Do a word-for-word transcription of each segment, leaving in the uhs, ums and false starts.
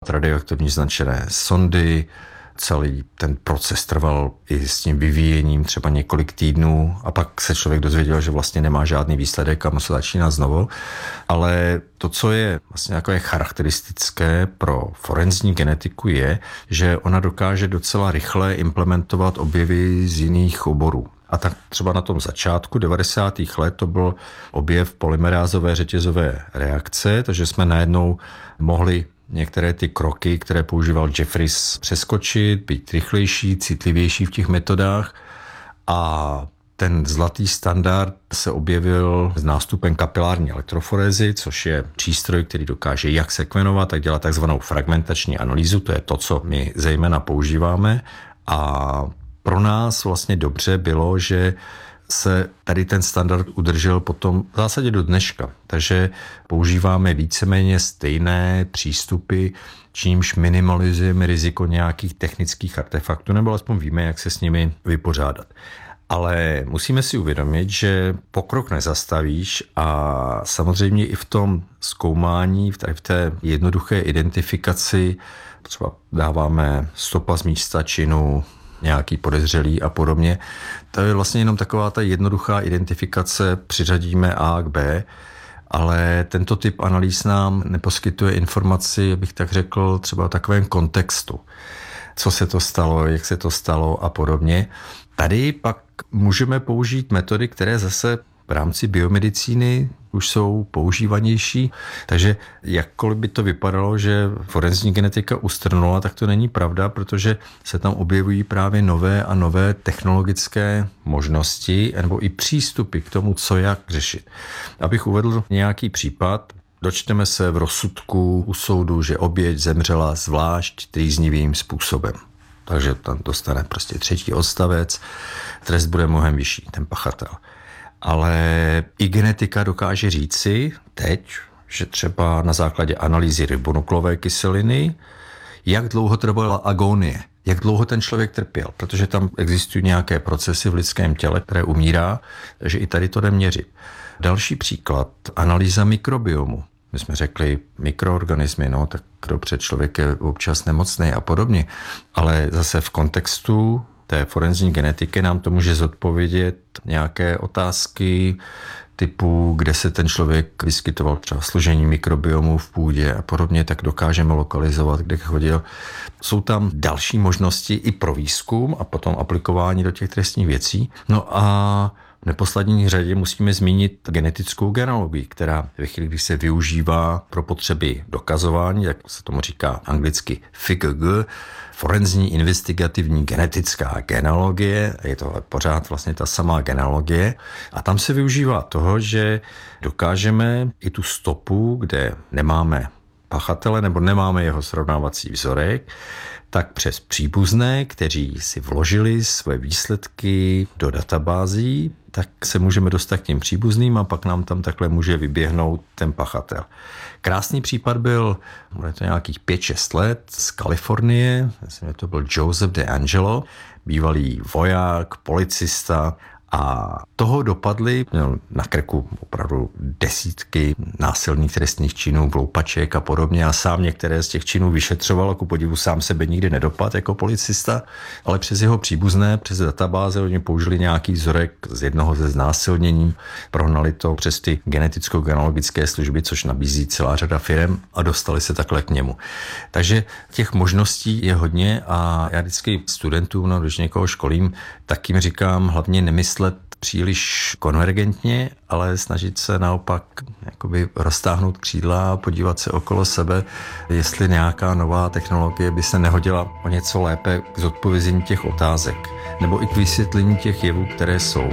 používat radioaktivní značené sondy. Celý ten proces trval i s tím vyvíjením třeba několik týdnů a pak se člověk dozvěděl, že vlastně nemá žádný výsledek a musel začínat znovu. Ale to, co je vlastně jako je charakteristické pro forenzní genetiku, je, že ona dokáže docela rychle implementovat objevy z jiných oborů. A tak třeba na tom začátku devadesátých let to byl objev polymerázové řetězové reakce, takže jsme najednou mohli některé ty kroky, které používal Jeffries, přeskočit, být rychlejší, citlivější v těch metodách a ten zlatý standard se objevil s nástupem kapilární elektroforézy, což je přístroj, který dokáže jak sekvenovat, tak dělat takzvanou fragmentační analýzu, to je to, co my zejména používáme a pro nás vlastně dobře bylo, že se tady ten standard udržel potom v zásadě do dneška. Takže používáme víceméně stejné přístupy, čímž minimalizujeme riziko nějakých technických artefaktů, nebo aspoň víme, jak se s nimi vypořádat. Ale musíme si uvědomit, že pokrok nezastavíš a samozřejmě i v tom zkoumání, v té jednoduché identifikaci, třeba dáváme stopa z místa činu, nějaký podezřelý a podobně. To je vlastně jenom taková ta jednoduchá identifikace, přiřadíme A k B, ale tento typ analýz nám neposkytuje informaci, abych tak řekl, třeba o takovém kontextu. Co se to stalo, jak se to stalo a podobně. Tady pak můžeme použít metody, které zase v rámci biomedicíny už jsou používanější, takže jakkoliv by to vypadalo, že forenzní genetika ustrnula, tak to není pravda, protože se tam objevují právě nové a nové technologické možnosti nebo i přístupy k tomu, co jak řešit. Abych uvedl nějaký případ, dočteme se v rozsudku u soudu, že oběť zemřela zvlášť trýznivým způsobem. Takže tam dostane prostě třetí odstavec, trest bude mnohem vyšší, ten pachatel. Ale i genetika dokáže říci teď, že třeba na základě analýzy ribonuklové kyseliny, jak dlouho trvala agonie, jak dlouho ten člověk trpěl, protože tam existují nějaké procesy v lidském těle, které umírá, takže i tady to jde měřit. Další příklad, analýza mikrobiomu. My jsme řekli mikroorganismy, no tak dobře, člověk je občas nemocný a podobně, ale zase v kontextu té forenzní genetiky nám to může zodpovědět nějaké otázky typu, kde se ten člověk vyskytoval, třeba složení mikrobiomu v půdě a podobně, tak dokážeme lokalizovat, kde chodil. Jsou tam další možnosti i pro výzkum a potom aplikování do těch trestních věcí. No a v neposlední řadě musíme zmínit genetickou genealogii, která ve chvíli, když se využívá pro potřeby dokazování, jak se tomu říká anglicky F I G G, forenzní investigativní genetická genealogie, je to pořád vlastně ta samá genealogie, a tam se využívá toho, že dokážeme i tu stopu, kde nemáme pachatele nebo nemáme jeho srovnávací vzorek, tak přes příbuzné, kteří si vložili své výsledky do databází, tak se můžeme dostat k těm příbuzným a pak nám tam takhle může vyběhnout ten pachatel. Krásný případ byl, bude to nějakých pět šest let, z Kalifornie, myslím, že to byl Joseph DeAngelo, bývalý voják, policista, a toho dopadly, měl na krku opravdu desítky násilných trestných činů, vloupaček a podobně a sám některé z těch činů vyšetřoval, ku podivu sám sebe nikdy nedopad jako policista, ale přes jeho příbuzné, přes databáze oni použili nějaký vzorek z jednoho ze znásilnění, prohnali to přes ty geneticko-genealogické služby, což nabízí celá řada firem a dostali se takhle k němu. Takže těch možností je hodně a já vždycky studentům, no, když někoho školím, tak jim říkám hlavně nemyslet příliš konvergentně, ale snažit se naopak jakoby roztáhnout křídla a podívat se okolo sebe, jestli nějaká nová technologie by se nehodila o něco lépe k zodpovězení těch otázek nebo i k vysvětlení těch jevů, které jsou.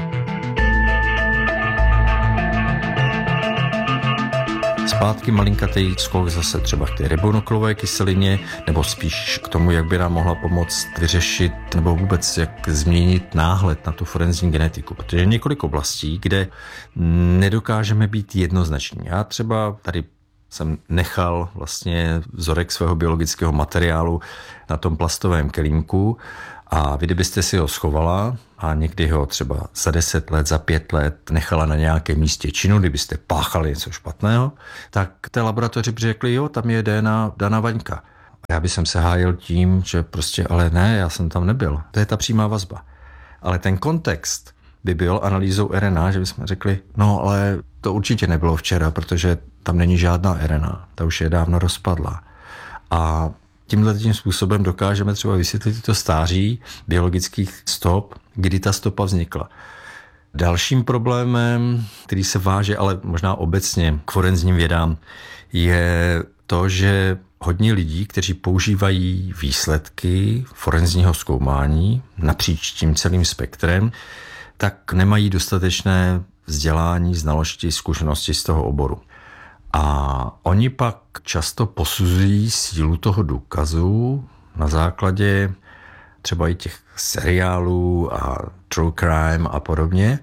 Zpátky malinkatej skok zase třeba k té ribonuklové kyselině, nebo spíš k tomu, jak by nám mohla pomoct vyřešit nebo vůbec jak změnit náhled na tu forenzní genetiku. Protože je několik oblastí, kde nedokážeme být jednoznační. Já třeba tady jsem nechal vlastně vzorek svého biologického materiálu na tom plastovém kelímku a vy, kdybyste si ho schovala a někdy ho třeba za deset let, za pět let nechala na nějakém místě činu, kdybyste páchali něco špatného, tak té laboratoři by řekli, jo, tam je D N A Dana Vaňka. Já bych se hájil tím, že prostě, ale ne, já jsem tam nebyl. To je ta přímá vazba. Ale ten kontext by byl analýzou R N A, že bychom řekli, no ale to určitě nebylo včera, protože tam není žádná R N A, ta už je dávno rozpadla. A tímhle tím způsobem dokážeme třeba vysvětlit to stáří biologických stop, kdy ta stopa vznikla. Dalším problémem, který se váže, ale možná obecně k forenzním vědám, je to, že hodně lidí, kteří používají výsledky forenzního zkoumání napříč tím celým spektrem, tak nemají dostatečné vzdělání, znalosti, zkušenosti z toho oboru. A oni pak často posuzují sílu toho důkazu na základě třeba i těch seriálů a true crime a podobně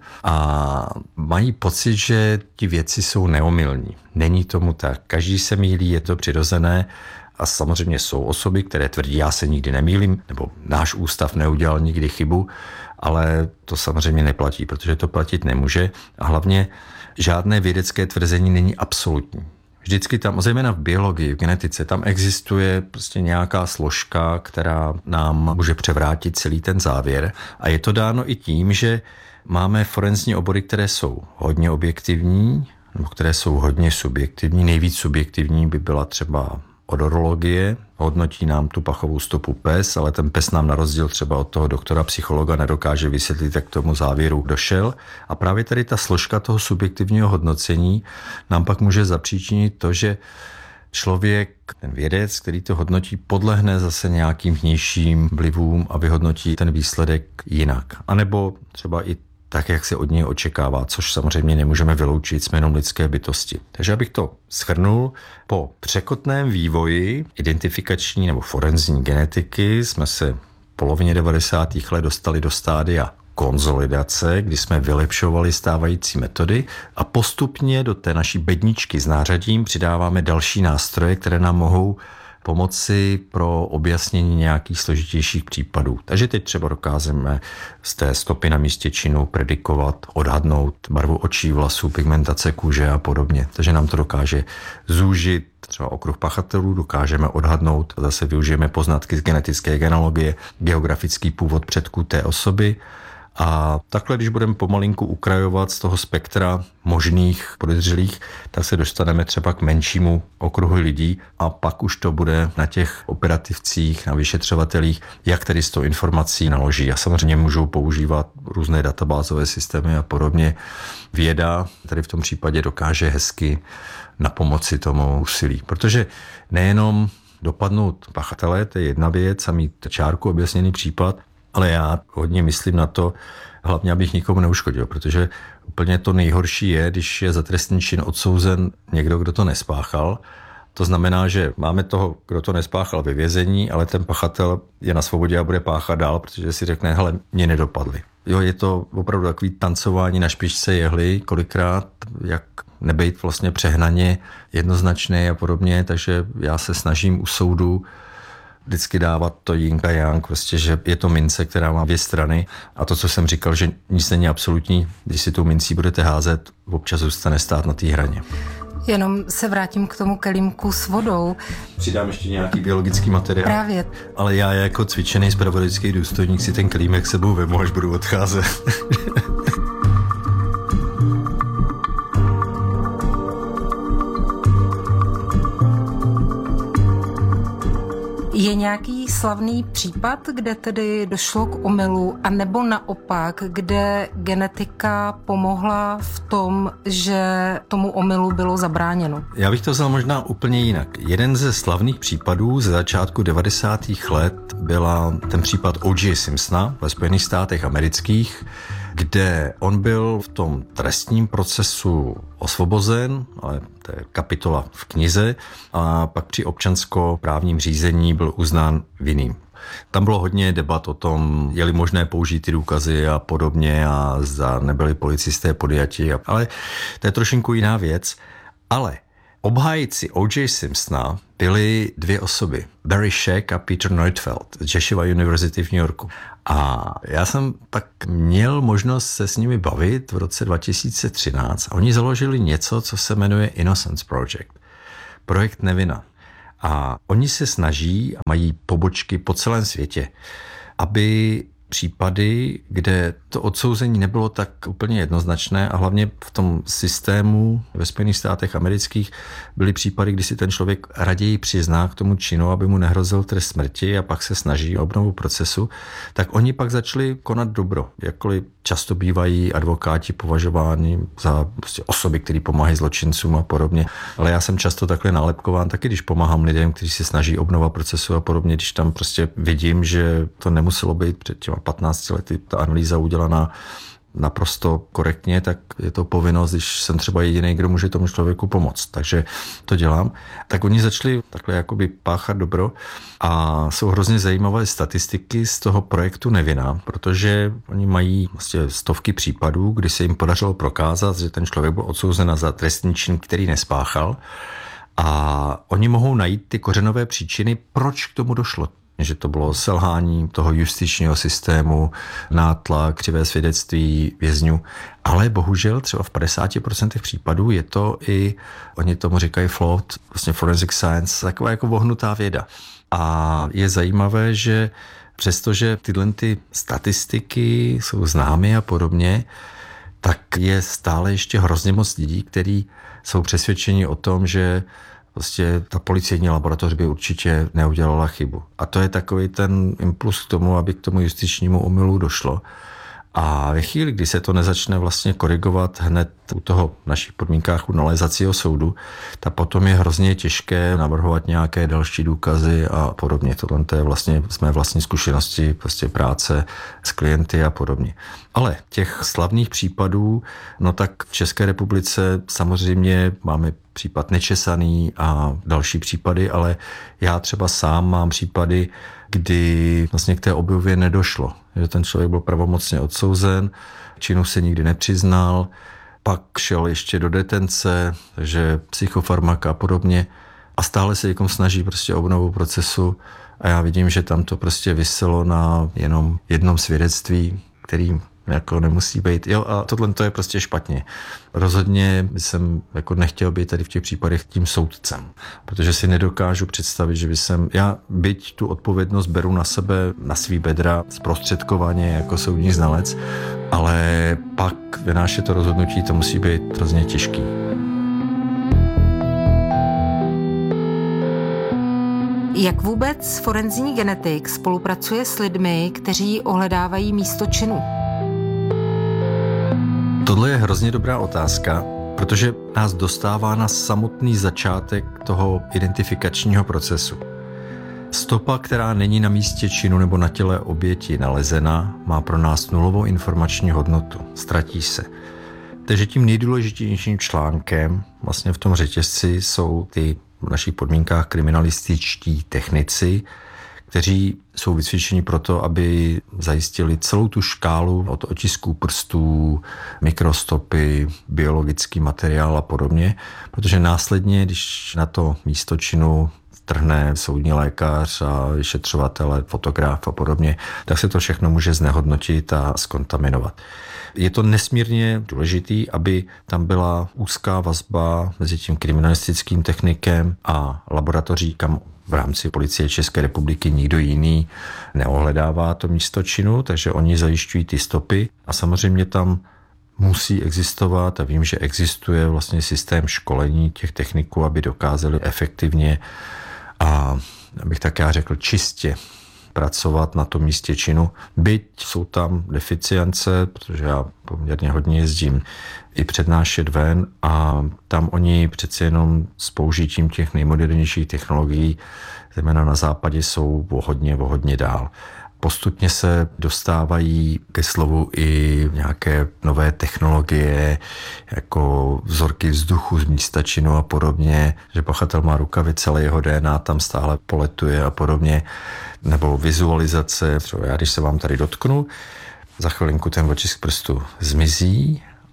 a mají pocit, že ti věci jsou neomylní. Není tomu tak. Každý se mýlí, je to přirozené a samozřejmě jsou osoby, které tvrdí, já se nikdy nemýlím, nebo náš ústav neudělal nikdy chybu, ale to samozřejmě neplatí, protože to platit nemůže a hlavně žádné vědecké tvrzení není absolutní. Vždycky tam, zejména v biologii, v genetice, tam existuje prostě nějaká složka, která nám může převrátit celý ten závěr. A je to dáno i tím, že máme forenzní obory, které jsou hodně objektivní, nebo které jsou hodně subjektivní. Nejvíc subjektivní by byla třeba odorologie, hodnotí nám tu pachovou stopu pes, ale ten pes nám na rozdíl třeba od toho doktora psychologa nedokáže vysvětlit, jak k tomu závěru došel. A právě tady ta složka toho subjektivního hodnocení nám pak může zapříčinit to, že člověk, ten vědec, který to hodnotí, podlehne zase nějakým vnějším vlivům a vyhodnotí ten výsledek jinak. A nebo třeba i tak, jak se od něj očekává, což samozřejmě nemůžeme vyloučit, jsme jenom lidské bytosti. Takže abych to shrnul, po překotném vývoji identifikační nebo forenzní genetiky jsme se v polovině devadesátých let dostali do stádia konzolidace, kdy jsme vylepšovali stávající metody a postupně do té naší bedničky s nářadím přidáváme další nástroje, které nám mohou pomoci pro objasnění nějakých složitějších případů. Takže teď třeba dokážeme z té stopy na místě činu predikovat, odhadnout barvu očí, vlasů, pigmentace kůže a podobně. Takže nám to dokáže zúžit třeba okruh pachatelů, dokážeme odhadnout, zase využijeme poznatky z genetické genealogie, geografický původ předků té osoby. A takhle, když budeme pomalinku ukrajovat z toho spektra možných podezřelých, tak se dostaneme třeba k menšímu okruhu lidí a pak už to bude na těch operativcích, na vyšetřovatelích, jak tedy s tou informací naloží. A samozřejmě můžou používat různé databázové systémy a podobně. Věda tady v tom případě dokáže hezky na pomoci tomu úsilí, protože nejenom dopadnout pachatele, to je jedna věc a mít čárku objasněný případ, ale já hodně myslím na to, hlavně abych nikomu neuškodil, protože úplně to nejhorší je, když je za trestný čin odsouzen někdo, kdo to nespáchal. To znamená, že máme toho, kdo to nespáchal ve vězení, ale ten pachatel je na svobodě a bude páchat dál, protože si řekne, hele, mě nedopadli. Jo, je to opravdu takový tancování na špičce jehly, kolikrát, jak nebejt vlastně přehnaně jednoznačný a podobně, takže já se snažím u soudu vždycky dávat to yin a yang, prostě, že je to mince, která má dvě strany a to, co jsem říkal, že nic není absolutní, když si tou mincí budete házet, občas zůstane stát na té hraně. Jenom se vrátím k tomu kelímku s vodou. Přidám ještě nějaký biologický materiál. Právě. Ale já jako cvičený zpravodajský důstojník si ten kelímek sebou vemu, až budu odcházet. Je nějaký slavný případ, kde tedy došlo k omylu, a nebo naopak, kde genetika pomohla v tom, že tomu omylu bylo zabráněno? Já bych to vzal možná úplně jinak. Jeden ze slavných případů ze začátku devadesátých let byla ten případ O J Simpsona ve Spojených státech amerických, kde on byl v tom trestním procesu osvobozen, ale to je kapitola v knize, a pak při občanskoprávním řízení byl uznán vinným. Tam bylo hodně debat o tom, je-li možné použít ty důkazy a podobně a zda nebyli policisté podjati, ale to je trošinku jiná věc. Ale obhájci O J Simpsona byly dvě osoby, Barry Scheck a Peter Neufeld z Jeshua University v New Yorku. A já jsem pak měl možnost se s nimi bavit v roce dva tisíce třináct a oni založili něco, co se jmenuje Innocence Project. Projekt Nevina. A oni se snaží a mají pobočky po celém světě, aby případy, kde to odsouzení nebylo tak úplně jednoznačné a hlavně v tom systému ve Spojených státech amerických byly případy, kdy si ten člověk raději přizná k tomu činu, aby mu nehrozil trest smrti a pak se snaží o obnovu procesu, tak oni pak začali konat dobro. Jakkoliv často bývají advokáti považováni za prostě osoby, které pomáhají zločincům a podobně. Ale já jsem často takhle nálepkován taky, když pomáhám lidem, kteří se snaží obnova procesu a podobně, když tam prostě vidím, že to nemuselo být před těma patnácti lety ta analýza udělaná naprosto korektně, tak je to povinnost, když jsem třeba jediný, kdo může tomu člověku pomoct. Takže to dělám. Tak oni začali takhle jakoby páchat dobro a jsou hrozně zajímavé statistiky z toho projektu Nevina, protože oni mají vlastně stovky případů, kdy se jim podařilo prokázat, že ten člověk byl odsouzen za trestný čin, který nespáchal, a oni mohou najít ty kořenové příčiny, proč k tomu došlo. Že to bylo selhání toho justičního systému, nátlak, křivé svědectví vězňů. Ale bohužel třeba v padesáti procentech případů je to i, oni tomu říkají flawed, vlastně forensic science, taková jako vohnutá věda. A je zajímavé, že přestože tyhle ty statistiky jsou známy a podobně, tak je stále ještě hrozně moc lidí, kteří jsou přesvědčeni o tom, že prostě ta policejní laboratoř by určitě neudělala chybu. A to je takový ten impuls k tomu, aby k tomu justičnímu omylu došlo. A ve chvíli, kdy se to nezačne vlastně korigovat hned u toho v našich podmínkách u nalézacího soudu, tak potom je hrozně těžké navrhovat nějaké další důkazy a podobně. Tohle to je vlastně z mé vlastní zkušenosti, prostě práce s klienty a podobně. Ale těch slavných případů, no tak v České republice samozřejmě máme případ Nečesaný a další případy, ale já třeba sám mám případy, kdy vlastně k té obnově nedošlo. Že ten člověk byl pravomocně odsouzen, činu se nikdy nepřiznal, pak šel ještě do detence, takže psychofarmaka a podobně a stále se někom snaží prostě obnovu procesu a já vidím, že tam to prostě viselo na jenom jednom svědectví, který jako nemusí být. Jo, a tohle to je prostě špatně. Rozhodně jsem jako nechtěl být tady v těch případech tím soudcem, protože si nedokážu představit, že by jsem, já byť tu odpovědnost beru na sebe, na svý bedra zprostředkovaně jako soudní znalec, ale pak vynášet to rozhodnutí, to musí být hrozně těžký. Jak vůbec forenzní genetik spolupracuje s lidmi, kteří ohledávají místo činu? Tohle je hrozně dobrá otázka, protože nás dostává na samotný začátek toho identifikačního procesu. Stopa, která není na místě činu nebo na těle oběti nalezena, má pro nás nulovou informační hodnotu. Ztratí se. Takže tím nejdůležitějším článkem vlastně v tom řetězci jsou ty v našich podmínkách kriminalističtí technici, kteří jsou vycvičeni proto, aby zajistili celou tu škálu od otisků prstů, mikrostopy, biologický materiál a podobně, protože následně, když na to místo činu trhne soudní lékař a vyšetřovatel, fotograf a podobně, tak se to všechno může znehodnotit a zkontaminovat. Je to nesmírně důležitý, aby tam byla úzká vazba mezi tím kriminalistickým technikem a laboratoří, kam v rámci Policie České republiky nikdo jiný neohledává to místo činu, takže oni zajišťují ty stopy a samozřejmě tam musí existovat a vím, že existuje vlastně systém školení těch techniků, aby dokázali efektivně a abych tak já řekl čistě pracovat na tom místě činu. Byť jsou tam deficience, protože já poměrně hodně jezdím i přednášet ven a tam oni přece jenom s použitím těch nejmodernějších technologií, zejména na západě, jsou o hodně, o hodně dál. Postupně se dostávají ke slovu i nějaké nové technologie, jako vzorky vzduchu z místa činu a podobně, že pachatel má rukavice, ale jeho D N A tam stále poletuje a podobně, nebo vizualizace. Třeba já, když se vám tady dotknu, za chvilinku ten otisk prstu zmizí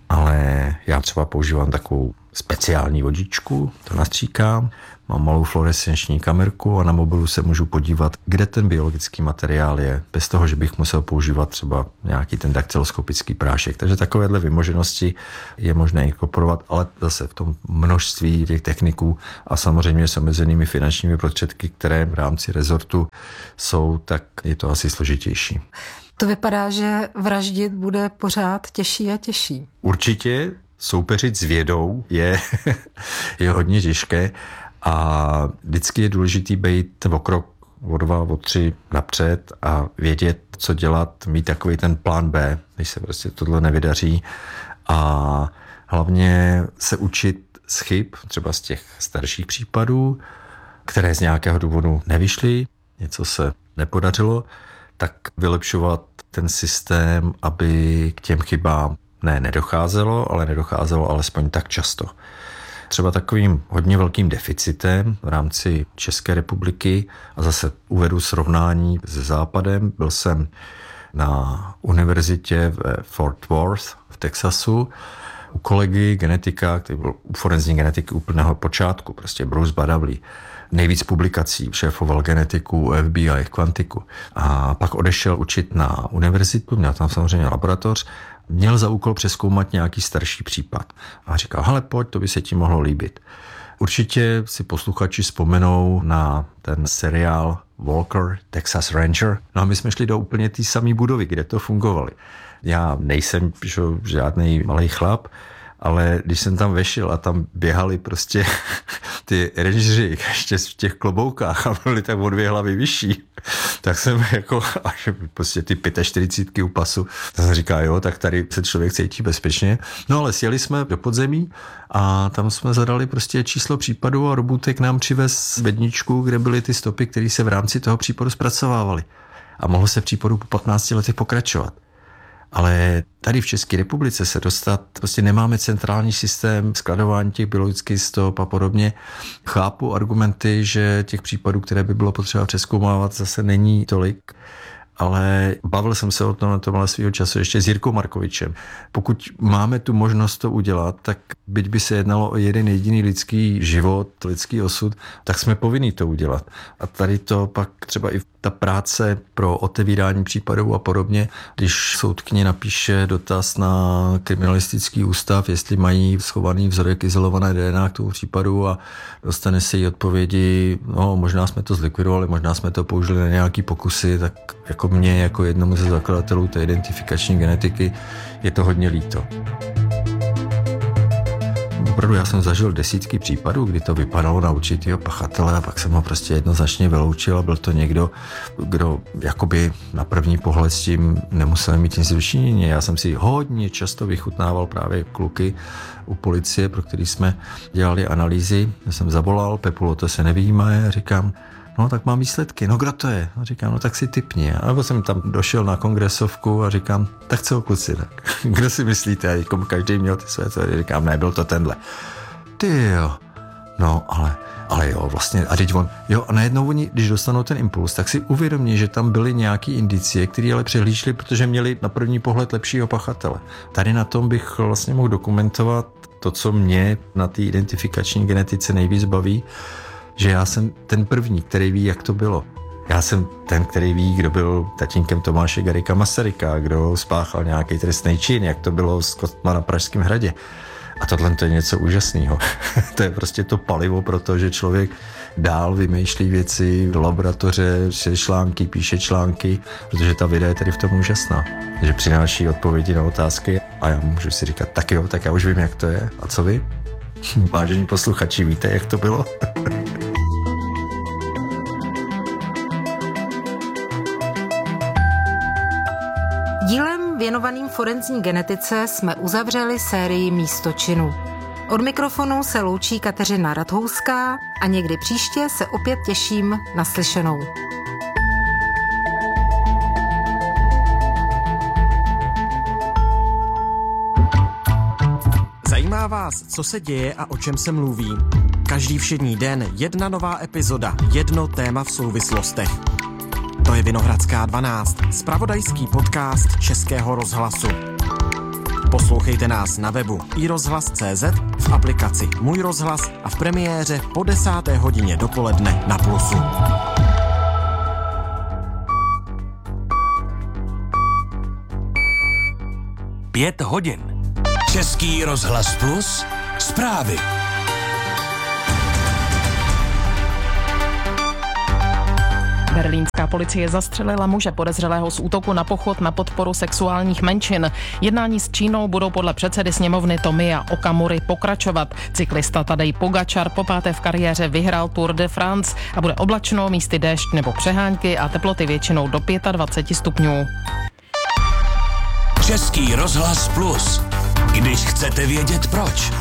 ale já třeba používám takovou speciální vodičku, to nastříkám, mám malou fluorescenční kamerku a na mobilu se můžu podívat, kde ten biologický materiál je, bez toho, že bych musel používat třeba nějaký ten daktyloskopický prášek. Takže takovéhle vymoženosti je možné inkorporovat, ale zase v tom množství těch techniků a samozřejmě s omezenými finančními prostředky, které v rámci rezortu jsou, tak je to asi složitější. To vypadá, že vraždit bude pořád těžší a těžší. Určitě soupeřit s vědou je, je hodně těžké a vždycky je důležitý být o krok, o dva, o tři napřed a vědět, co dělat, mít takový ten plán B, když se prostě tohle nevydaří a hlavně se učit z chyb, třeba z těch starších případů, které z nějakého důvodu nevyšly, něco se nepodařilo, tak vylepšovat ten systém, aby k těm chybám ne nedocházelo, ale nedocházelo alespoň tak často. Třeba takovým hodně velkým deficitem v rámci České republiky, a zase uvedu srovnání se Západem, byl jsem na univerzitě v Fort Worth v Texasu u kolegy genetika, který byl u forenzní genetiky úplného počátku, prostě Bruce Badavley. Nejvíc publikací, šéfoval genetiku F B I, Quantiku. A pak odešel učit na univerzitu, měl tam samozřejmě laboratoř, měl za úkol přezkoumat nějaký starší případ. A říkal, hele, pojď, to by se ti mohlo líbit. Určitě si posluchači vzpomenou na ten seriál Walker, Texas Ranger. No a my jsme šli do úplně té samé budovy, kde to fungovalo. Já nejsem že, žádný malý chlap, ale když jsem tam vešel a tam běhali prostě ty rangeři ještě v těch kloboukách a byli tak o dvě hlavy vyšší, tak jsem jako až prostě ty čtyřicítky u pasu, tak jsem říkal, jo, tak tady se člověk cítí bezpečně. No ale sjeli jsme do podzemí a tam jsme zadali prostě číslo případu a robůtek nám přivez bedničku, kde byly ty stopy, které se v rámci toho případu zpracovávaly. A mohlo se v případu po patnácti letech pokračovat. Ale tady v České republice se dostat, prostě nemáme centrální systém skladování těch biologických stop a podobně. Chápu argumenty, že těch případů, které by bylo potřeba přezkoumávat, zase není tolik, ale bavil jsem se o tom na tomhle svýho času ještě s Jirkou Markovičem. Pokud máme tu možnost to udělat, tak byť by se jednalo o jeden jediný lidský život, lidský osud, tak jsme povinni to udělat. A tady to pak třeba i ta práce pro otevírání případů a podobně, když soudkyně napíše dotaz na kriminalistický ústav, jestli mají schovaný vzorek izolované D N A k tomu případu a dostane se jí odpovědi, no možná jsme to zlikvidovali, možná jsme to použili na nějaký pokusy, tak jako mě, jako jednomu ze zakladatelů té identifikační genetiky, je to hodně líto. Opravdu já jsem zažil desítky případů, kdy to vypadalo na určitýho pachatele a pak jsem ho prostě jednoznačně vyloučil a byl to někdo, kdo jakoby na první pohled s tím nemusel mít nic dočinění. Já jsem si hodně často vychutnával právě kluky u policie, pro který jsme dělali analýzy. Já jsem zavolal, Pepulo, to se nevyjímá, a říkám, no tak mám výsledky, no kdo to je? A říkám, no tak si tipni. A nebo jsem tam došel na kongresovku a říkám, tak co kluci, tak kdo si myslíte? A jako každý měl ty své teorie, říkám, ne, byl to tenhle. Ty jo, no ale, ale jo, vlastně, a teď on, jo, a najednou oni, když dostanou ten impuls, tak si uvědomí, že tam byly nějaký indicie, které ale přehlíželi, protože měli na první pohled lepšího pachatele. Tady na tom bych vlastně mohl dokumentovat to, co mě na té identifikační genetice nejvíc baví, že já jsem ten první, který ví, jak to bylo. Já jsem ten, který ví, kdo byl tatínkem Tomáše Garrigua Masaryka, kdo spáchal nějaký trestný čin, jak to bylo s Kostma na Pražském hradě. A tohle to je něco úžasného. To je prostě to palivo pro to, že člověk dál vymýšlí věci do laboratoře, píše články, píše články, protože ta věda je tady v tom úžasná. Že přináší odpovědi na otázky a já můžu si říkat, tak jo, tak já už vím, jak to je. A co vy? Vážení posluchači, víte, jak to bylo? Dílem věnovaným forenzní genetice jsme uzavřeli sérii Místo činu. Od mikrofonu se loučí Kateřina Radhouská a někdy příště se opět těším na slyšenou. Zajímá vás, co se děje a o čem se mluví? Každý všední den jedna nová epizoda, jedno téma v souvislostech. To je Vinohradská dvanáct, zpravodajský podcast Českého rozhlasu. Poslouchejte nás na webu i rozhlas tečka cé zet, v aplikaci Můj rozhlas a v premiéře po desáté hodině dopoledne na Plusu. Pět hodin. Český rozhlas Plus. Zprávy. Berlínská policie zastřelila muže podezřelého z útoku na pochod na podporu sexuálních menšin. Jednání s Čínou budou podle předsedy sněmovny Tomia Okamury pokračovat. Cyklista Tadej Pogačar po páté v kariéře vyhrál Tour de France a bude oblačno, místy déšť nebo přehánky a teploty většinou do dvacet pět stupňů. Český rozhlas Plus. Když chcete vědět proč.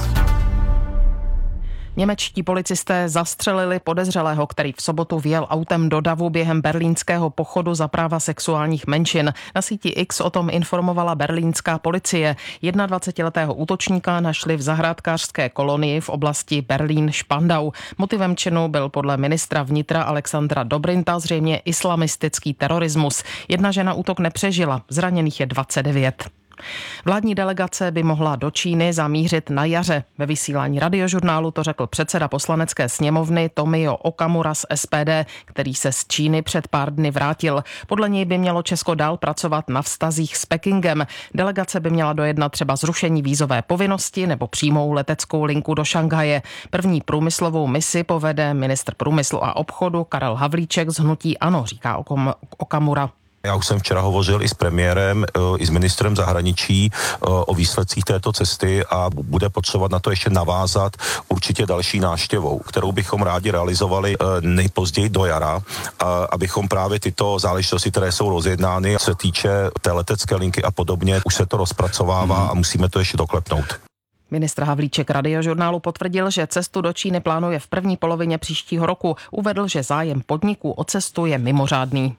Němečtí policisté zastřelili podezřelého, který v sobotu vjel autem do davu během berlínského pochodu za práva sexuálních menšin. Na síti X o tom informovala berlínská policie. dvacetijednoletého útočníka našli v zahrádkářské kolonii v oblasti Berlín-Špandau. Motivem činu byl podle ministra vnitra Alexandra Dobrinta zřejmě islamistický terorismus. Jedna žena útok nepřežila, zraněných je dvacet devět. Vládní delegace by mohla do Číny zamířit na jaře. Ve vysílání Radiožurnálu to řekl předseda poslanecké sněmovny Tomio Okamura z S P D, který se z Číny před pár dny vrátil. Podle něj by mělo Česko dál pracovat na vztazích s Pekingem. Delegace by měla dojednat třeba zrušení vízové povinnosti nebo přímou leteckou linku do Šanghaje. První průmyslovou misi povede ministr průmyslu a obchodu Karel Havlíček z hnutí ANO, říká Okamura. Já už jsem včera hovořil i s premiérem, i s ministrem zahraničí o výsledcích této cesty a bude potřebovat na to ještě navázat určitě další návštěvou, kterou bychom rádi realizovali nejpozději do jara, abychom právě tyto záležitosti, které jsou rozjednány, se týče té letecké linky a podobně, už se to rozpracovává hmm. a musíme to ještě doklepnout. Ministr Havlíček Radiožurnálu potvrdil, že cestu do Číny plánuje v první polovině příštího roku. Uvedl, že zájem podniků o cestu je mimořádný.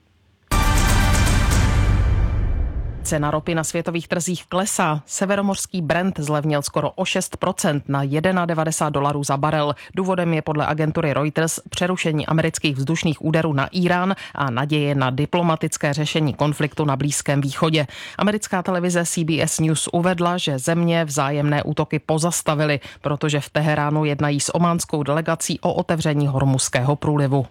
Cena ropy na světových trzích klesá. Severomořský Brent zlevnil skoro o šest procent na devadesát jedna dolarů za barel. Důvodem je podle agentury Reuters přerušení amerických vzdušných úderů na Irán a naděje na diplomatické řešení konfliktu na Blízkém východě. Americká televize C B S News uvedla, že země vzájemné útoky pozastavily, protože v Teheránu jednají s ománskou delegací o otevření Hormuzského průlivu.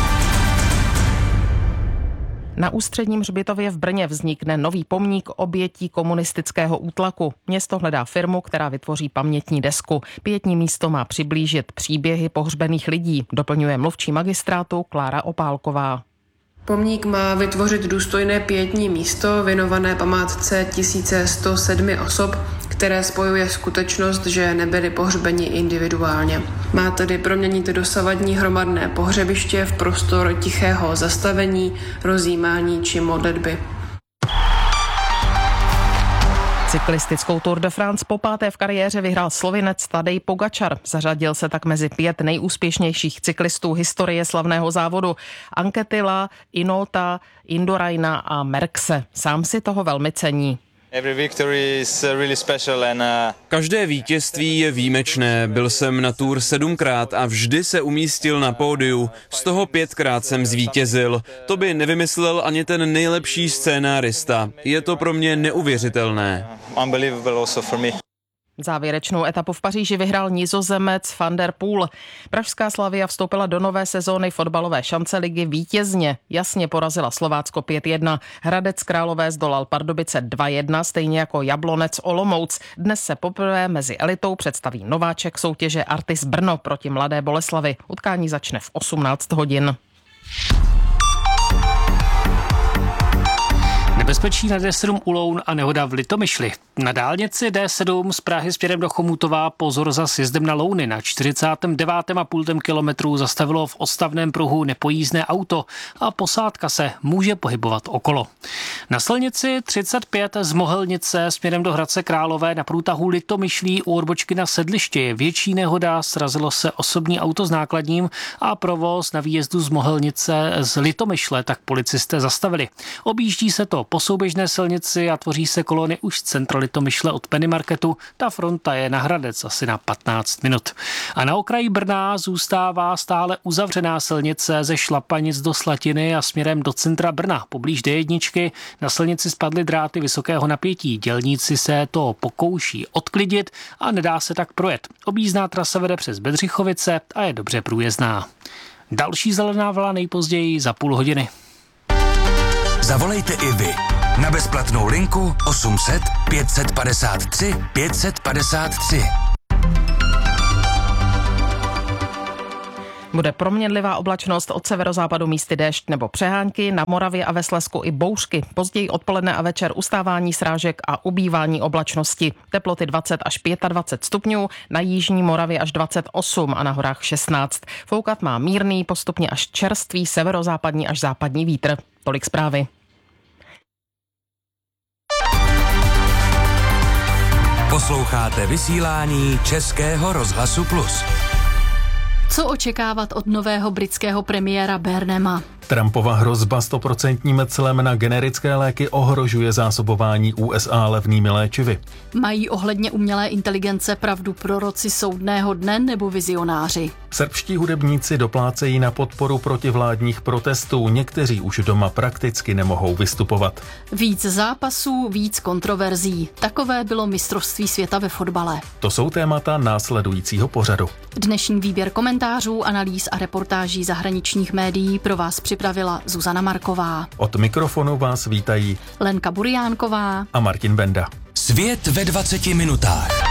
Na Ústředním hřbitově v Brně vznikne nový pomník obětí komunistického útlaku. Město hledá firmu, která vytvoří pamětní desku. Pietní místo má přiblížit příběhy pohřbených lidí, doplňuje mluvčí magistrátu Klára Opálková. Pomník má vytvořit důstojné pietní místo věnované památce tisíc sto sedm osob, které spojuje skutečnost, že nebyli pohřbeni individuálně. Má tedy proměnit dosavadní hromadné pohřebiště v prostor tichého zastavení, rozjímání či modlitby. Cyklistickou Tour de France po páté v kariéře vyhrál Slovinec Tadej Pogačar. Zařadil se tak mezi pět nejúspěšnějších cyklistů historie slavného závodu. Anquetil, Inota, Induraina a Merckxe. Sám si toho velmi cení. Každé vítězství je výjimečné. Byl jsem na Tour sedmkrát a vždy se umístil na pódiu. Z toho pětkrát jsem zvítězil. To by nevymyslel ani ten nejlepší scénárista. Je to pro mě neuvěřitelné. Závěrečnou etapu v Paříži vyhrál Nizozemec Van der Poel. Pražská Slavia vstoupila do nové sezóny fotbalové šance ligy vítězně. Jasně porazila Slovácko pět jedna. Hradec Králové zdolal Pardubice dva jedna, stejně jako Jablonec Olomouc. Dnes se poprvé mezi elitou představí nováček soutěže Artis Brno proti Mladé Boleslavi. Utkání začne v osmnáct hodin. Nebezpečí na D sedm u Loun a nehoda v Litomyšli. Na dálnici D sedm z Prahy směrem do Chomutova pozor za sjezdem na Louny. Na čtyřicátém devátém a půl kilometru zastavilo v odstavném pruhu nepojízdné auto a posádka se může pohybovat okolo. Na silnici třicet pět z Mohelnice směrem do Hradce Králové na průtahu Litomyšlí u odbočky na Sedliště je větší nehoda, srazilo se osobní auto s nákladním a provoz na výjezdu z Mohelnice z Litomyšle tak policisté zastavili. Objíždí se to po souběžné silnici a tvoří se kolony už z centra Litomyšle od Penny Marketu. Ta fronta je na Hradec asi na patnáct minut. A na okraji Brna zůstává stále uzavřená silnice ze Šlapanic do Slatiny a směrem do centra Brna. Poblíž D jedna na silnici spadly dráty vysokého napětí. Dělníci se to pokouší odklidit a nedá se tak projet. Objízdná trasa vede přes Bedřichovice a je dobře průjezdná. Další zelená vlna nejpozději za půl hodiny. Zavolejte i vy na bezplatnou linku osm set pět set padesát tři pět set padesát tři. Bude proměnlivá oblačnost, od severozápadu místy déšť nebo přehánky, na Moravě a ve Slezsku i bouřky. Později odpoledne a večer ustávání srážek a ubývání oblačnosti. Teploty dvacet až dvacet pět stupňů, na jižní Moravě až dvacet osm a na horách šestnáct. Foukat má mírný, postupně až čerstvý severozápadní až západní vítr. Tolik zprávy. Posloucháte vysílání Českého rozhlasu Plus. Co očekávat od nového britského premiéra Burnhama? Trumpova hrozba stoprocentním clem na generické léky ohrožuje zásobování U S A levnými léčivy. Mají ohledně umělé inteligence pravdu proroci soudného dne nebo vizionáři? Srbští hudebníci doplácejí na podporu protivládních protestů, někteří už doma prakticky nemohou vystupovat. Víc zápasů, víc kontroverzí. Takové bylo mistrovství světa ve fotbale. To jsou témata následujícího pořadu. Dnešní výběr komentářů, analýz a reportáží zahraničních médií pro vás připravila Zuzana Marková. Od mikrofonu vás vítají Lenka Buriánková a Martin Benda. Svět ve dvaceti minutách.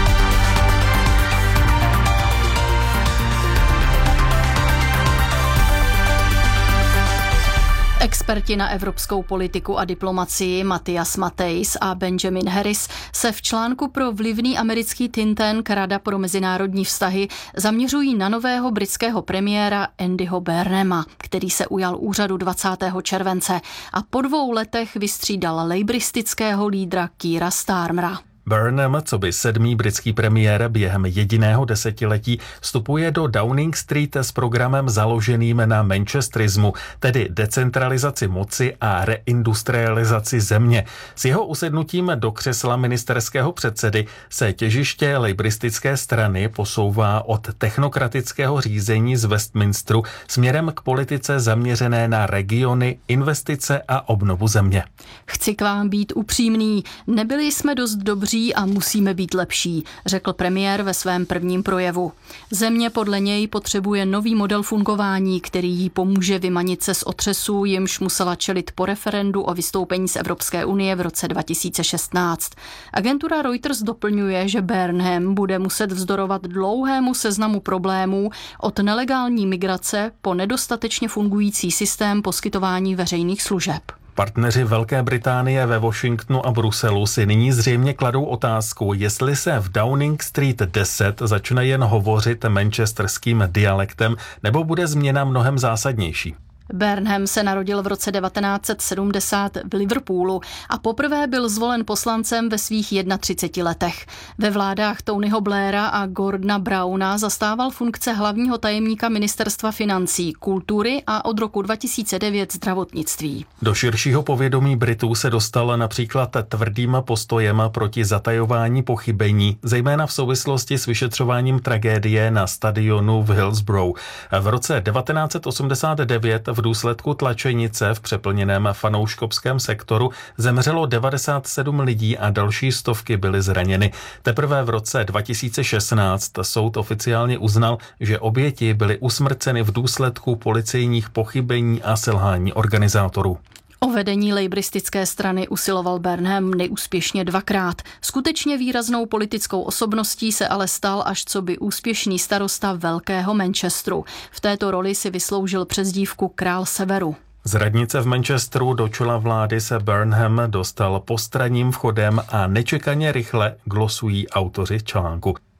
Experti na evropskou politiku a diplomacii Matthias Matthijs a Benjamin Harris se v článku pro vlivný americký think tank Rada pro mezinárodní vztahy zaměřují na nového britského premiéra Andyho Burnhama, který se ujal úřadu dvacátého července a po dvou letech vystřídal lejbristického lídra Keira Starmera. Burnham, co by sedmý britský premiér během jediného desetiletí, vstupuje do Downing Street s programem založeným na manchesterismu, tedy decentralizaci moci a reindustrializaci země. S jeho usednutím do křesla ministerského předsedy se těžiště lejbristické strany posouvá od technokratického řízení z Westminsteru směrem k politice zaměřené na regiony, investice a obnovu země. Chci k vám být upřímný, nebyli jsme dost dobří a musíme být lepší, řekl premiér ve svém prvním projevu. Země podle něj potřebuje nový model fungování, který jí pomůže vymanit se z otřesu, jimž musela čelit po referendu o vystoupení z Evropské unie v roce dva tisíce šestnáct. Agentura Reuters doplňuje, že Burnham bude muset vzdorovat dlouhému seznamu problémů od nelegální migrace po nedostatečně fungující systém poskytování veřejných služeb. Partneři Velké Británie ve Washingtonu a Bruselu si nyní zřejmě kladou otázku, jestli se v Downing Street deset začne jen hovořit manchesterským dialektem, nebo bude změna mnohem zásadnější. Burnham se narodil v roce devatenáct set sedmdesát v Liverpoolu a poprvé byl zvolen poslancem ve svých třiceti jedné letech. Ve vládách Tonyho Blaira a Gordona Browna zastával funkce hlavního tajemníka ministerstva financí, kultury a od roku dva tisíce devět zdravotnictví. Do širšího povědomí Britů se dostal například tvrdým postojem proti zatajování pochybení, zejména v souvislosti s vyšetřováním tragédie na stadionu v Hillsborough. V roce devatenáct set osmdesát devět v důsledku tlačenice v přeplněném fanouškovském sektoru zemřelo devadesát sedm lidí a další stovky byly zraněny. Teprve v roce dva tisíce šestnáct soud oficiálně uznal, že oběti byly usmrceny v důsledku policejních pochybení a selhání organizátorů. O vedení lejbristické strany usiloval Burnham neúspěšně dvakrát. Skutečně výraznou politickou osobností se ale stal až coby úspěšný starosta Velkého Manchesteru. V této roli si vysloužil přezdívku Král Severu. Z radnice v Manchesteru do čela vlády se Burnham dostal postranním vchodem a nečekaně rychle, glosují autoři článku.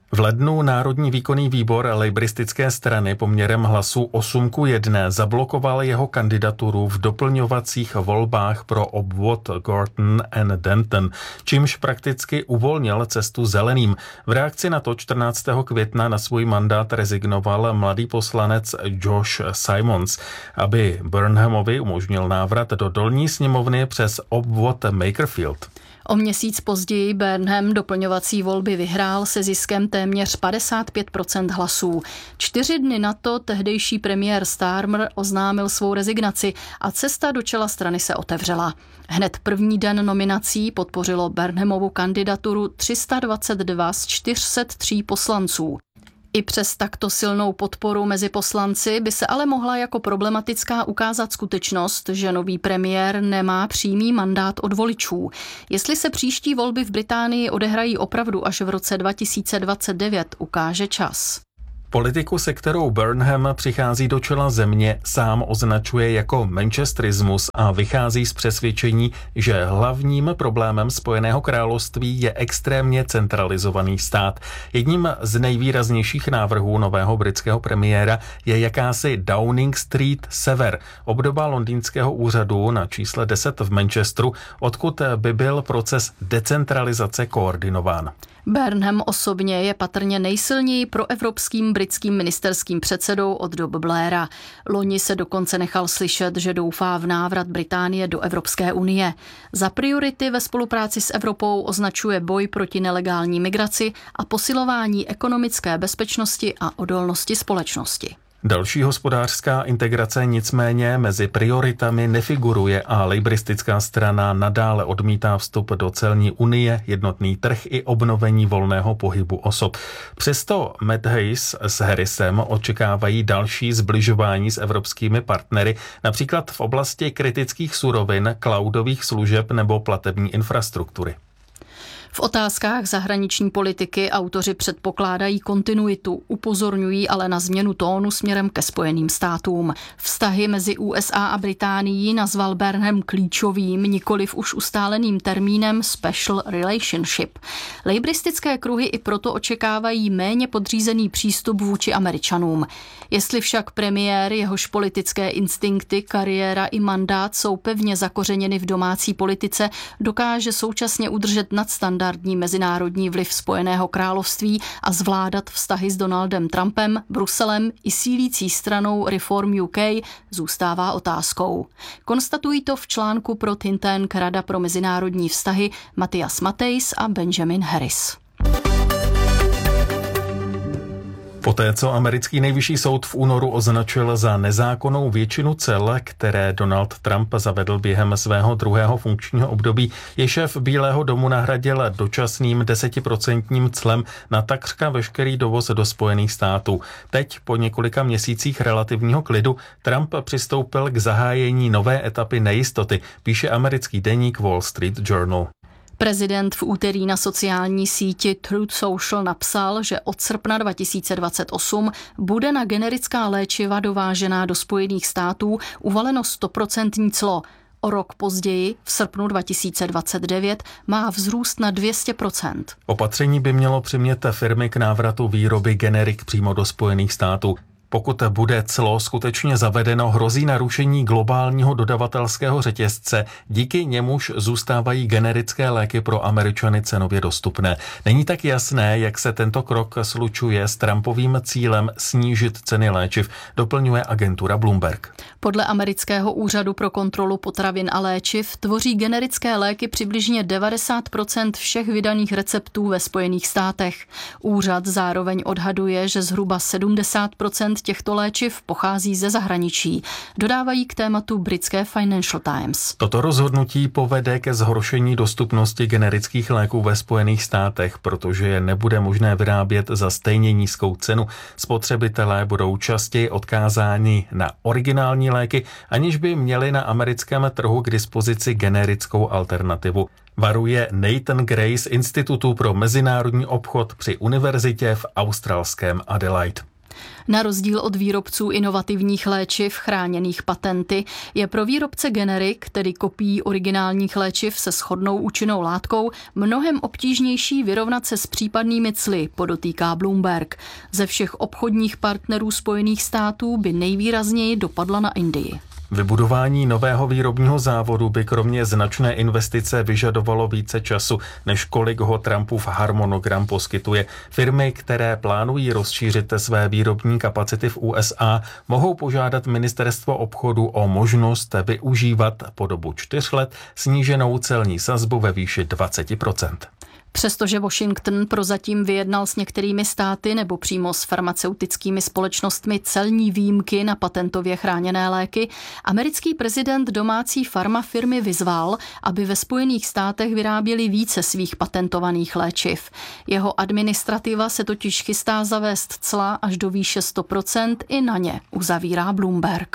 V lednu Národní výkonný výbor labouristické strany poměrem hlasů osm ku jedné zablokoval jeho kandidaturu v doplňovacích volbách pro obvod Gorton and Denton, čímž prakticky uvolnil cestu zeleným. V reakci na to čtrnáctého května na svůj mandát rezignoval mladý poslanec Josh Simons, aby Burnhamovi umožnil návrat do dolní sněmovny přes obvod Makerfield. O měsíc později Burnham doplňovací volby vyhrál se ziskem téměř padesát pět procent hlasů. Čtyři dny na to tehdejší premiér Starmer oznámil svou rezignaci a cesta do čela strany se otevřela. Hned první den nominací podpořilo Burnhamovu kandidaturu tři sta dvacet dva z čtyři sta tři poslanců. I přes takto silnou podporu mezi poslanci by se ale mohla jako problematická ukázat skutečnost, že nový premiér nemá přímý mandát od voličů. Jestli se příští volby v Británii odehrají opravdu až v roce dva tisíce dvacet devět, ukáže čas. Politiku, se kterou Burnham přichází do čela země, sám označuje jako manchesterismus a vychází z přesvědčení, že hlavním problémem Spojeného království je extrémně centralizovaný stát. Jedním z nejvýraznějších návrhů nového britského premiéra je jakási Downing Street Sever, obdoba londýnského úřadu na čísle deset v Manchesteru, odkud by byl proces decentralizace koordinován. Burnham osobně je patrně nejsilněji proevropským britským ministerským předsedou od dob Blaira. Loni se dokonce nechal slyšet, že doufá v návrat Británie do Evropské unie. Za priority ve spolupráci s Evropou označuje boj proti nelegální migraci a posilování ekonomické bezpečnosti a odolnosti společnosti. Další hospodářská integrace nicméně mezi prioritami nefiguruje a lejbristická strana nadále odmítá vstup do celní unie, jednotný trh i obnovení volného pohybu osob. Přesto Matt Hayes s Harrisem očekávají další zbližování s evropskými partnery, například v oblasti kritických surovin, cloudových služeb nebo platební infrastruktury. V otázkách zahraniční politiky autoři předpokládají kontinuitu, upozorňují ale na změnu tónu směrem ke Spojeným státům. Vztahy mezi U S A a Británií nazval Burnham klíčovým, nikoliv už ustáleným termínem special relationship. Lejbristické kruhy i proto očekávají méně podřízený přístup vůči Američanům. Jestli však premiér, jehož politické instinkty, kariéra i mandát jsou pevně zakořeněny v domácí politice, dokáže současně udržet nadstandardní mezinárodní vliv Spojeného království a zvládat vztahy s Donaldem Trumpem, Bruselem i sílící stranou Reform U K, zůstává otázkou. Konstatují to v článku pro think tank Rada pro mezinárodní vztahy Matthias Matthijs a Benjamin Harris. Poté, co americký nejvyšší soud v únoru označil za nezákonnou většinu cel, které Donald Trump zavedl během svého druhého funkčního období, je šéf Bílého domu nahradil dočasným desetiprocentním clem na takřka veškerý dovoz do Spojených států. Teď, po několika měsících relativního klidu, Trump přistoupil k zahájení nové etapy nejistoty, píše americký deník Wall Street Journal. Prezident v úterý na sociální síti Truth Social napsal, že od srpna dva tisíce dvacet osm bude na generická léčiva dovážená do Spojených států uvaleno stoprocentní clo. O rok později, v srpnu dva tisíce dvacet devět, má vzrůst na dvě stě procent. Opatření by mělo přimět firmy k návratu výroby generik přímo do Spojených států. Pokud bude clo skutečně zavedeno, hrozí narušení globálního dodavatelského řetězce, díky němuž zůstávají generické léky pro Američany cenově dostupné. Není tak jasné, jak se tento krok slučuje s Trumpovým cílem snížit ceny léčiv, doplňuje agentura Bloomberg. Podle amerického úřadu pro kontrolu potravin a léčiv tvoří generické léky přibližně devadesát procent všech vydaných receptů ve Spojených státech. Úřad zároveň odhaduje, že zhruba sedmdesát procent těchto léčiv pochází ze zahraničí, dodávají k tématu britské Financial Times. Toto rozhodnutí povede ke zhoršení dostupnosti generických léků ve Spojených státech, protože je nebude možné vyrábět za stejně nízkou cenu. Spotřebitelé budou častěji odkázáni na originální léky, aniž by měli na americkém trhu k dispozici generickou alternativu. Varuje Nathan Gray z Institutu pro mezinárodní obchod při univerzitě v australském Adelaide. Na rozdíl od výrobců inovativních léčiv chráněných patenty je pro výrobce generik, tedy kopií originálních léčiv se shodnou účinnou látkou, mnohem obtížnější vyrovnat se s případnými cly, podotýká Bloomberg. Ze všech obchodních partnerů Spojených států by nejvýrazněji dopadla na Indii. Vybudování nového výrobního závodu by kromě značné investice vyžadovalo více času, než kolik ho Trumpův harmonogram poskytuje. Firmy, které plánují rozšířit své výrobní kapacity v U S A, mohou požádat ministerstvo obchodu o možnost využívat po dobu čtyř let sníženou celní sazbu ve výši dvacet procent. Přestože Washington prozatím vyjednal s některými státy nebo přímo s farmaceutickými společnostmi celní výjimky na patentově chráněné léky, americký prezident domácí farmafirmy vyzval, aby ve Spojených státech vyráběli více svých patentovaných léčiv. Jeho administrativa se totiž chystá zavést cla až do výše sto procent i na ně, uzavírá Bloomberg.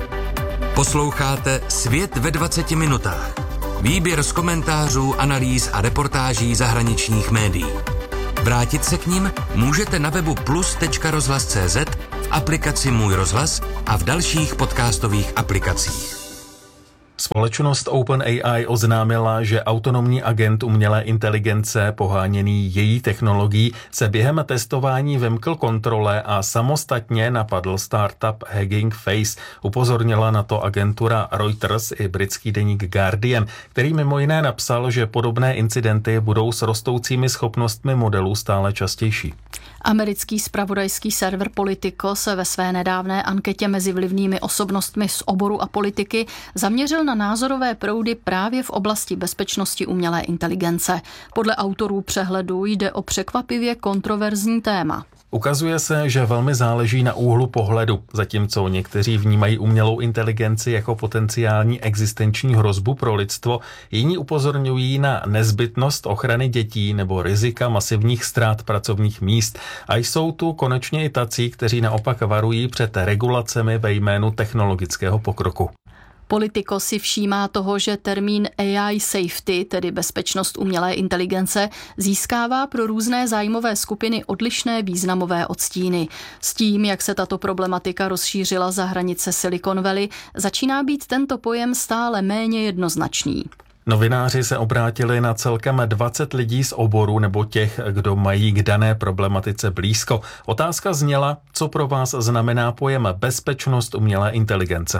Posloucháte Svět ve dvaceti minutách. Výběr z komentářů, analýz a reportáží zahraničních médií. Vrátit se k nim můžete na webu plus tečka rozhlas tečka cé zet, v aplikaci Můj rozhlas a v dalších podcastových aplikacích. Společnost OpenAI oznámila, že autonomní agent umělé inteligence poháněný její technologií se během testování vymkl kontrole a samostatně napadl startup Hugging Face. Upozornila na to agentura Reuters i britský deník Guardian, který mimo jiné napsal, že podobné incidenty budou s rostoucími schopnostmi modelů stále častější. Americký zpravodajský server Politico se ve své nedávné anketě mezi vlivnými osobnostmi z oboru a politiky zaměřil na názorové proudy právě v oblasti bezpečnosti umělé inteligence. Podle autorů přehledu jde o překvapivě kontroverzní téma. Ukazuje se, že velmi záleží na úhlu pohledu, zatímco někteří vnímají umělou inteligenci jako potenciální existenční hrozbu pro lidstvo, jiní upozorňují na nezbytnost ochrany dětí nebo rizika masivních ztrát pracovních míst. A jsou tu konečně i tací, kteří naopak varují před regulacemi ve jménu technologického pokroku. Politico si všímá toho, že termín A I safety, tedy bezpečnost umělé inteligence, získává pro různé zájmové skupiny odlišné významové odstíny. S tím, jak se tato problematika rozšířila za hranice Silicon Valley, začíná být tento pojem stále méně jednoznačný. Novináři se obrátili na celkem dvacet lidí z oboru nebo těch, kdo mají k dané problematice blízko. Otázka zněla, co pro vás znamená pojem bezpečnost umělé inteligence.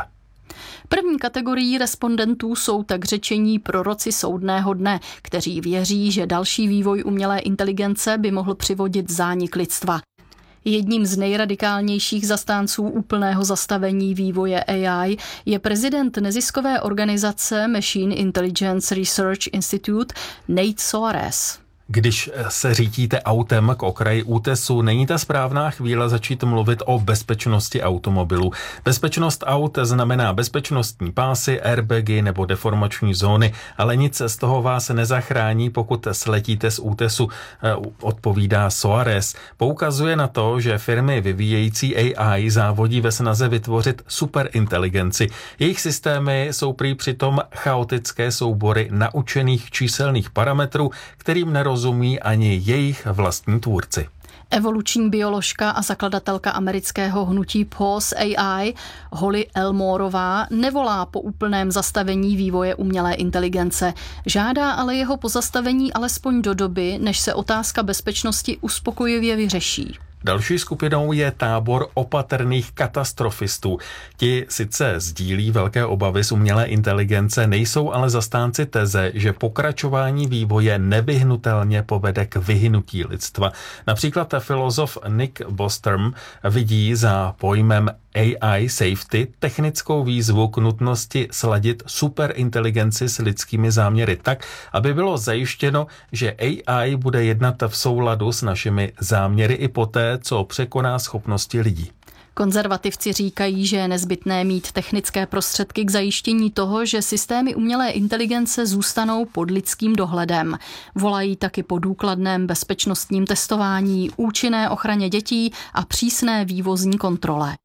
První kategorií respondentů jsou tak řečení proroci soudného dne, kteří věří, že další vývoj umělé inteligence by mohl přivodit zánik lidstva. Jedním z nejradikálnějších zastánců úplného zastavení vývoje A I je prezident neziskové organizace Machine Intelligence Research Institute Nate Soares. Když se řídíte autem k okraji útesu, není ta správná chvíle začít mluvit o bezpečnosti automobilu. Bezpečnost aut znamená bezpečnostní pásy, airbagy nebo deformační zóny, ale nic z toho vás nezachrání, pokud sletíte z útesu, odpovídá Soares. Poukazuje na to, že firmy vyvíjející A I závodí ve snaze vytvořit superinteligenci. Jejich systémy jsou prý přitom chaotické soubory naučených číselných parametrů, kterým nerozumí rozumí ani jejich vlastní tvůrci. Evoluční bioložka a zakladatelka amerického hnutí Pause A I Holly Elmorová nevolá po úplném zastavení vývoje umělé inteligence. Žádá ale jeho pozastavení alespoň do doby, než se otázka bezpečnosti uspokojivě vyřeší. Další skupinou je tábor opatrných katastrofistů. Ti sice sdílí velké obavy z umělé inteligence, nejsou ale zastánci teze, že pokračování vývoje nevyhnutelně povede k vyhynutí lidstva. Například filozof Nick Bostrom vidí za pojmem A I safety technickou výzvu k nutnosti sladit superinteligenci s lidskými záměry tak, aby bylo zajištěno, že A I bude jednat v souladu s našimi záměry i poté, co překoná schopnosti lidí. Konzervativci říkají, že je nezbytné mít technické prostředky k zajištění toho, že systémy umělé inteligence zůstanou pod lidským dohledem. Volají taky po důkladném bezpečnostním testování, účinné ochraně dětí a přísné vývozní kontrole.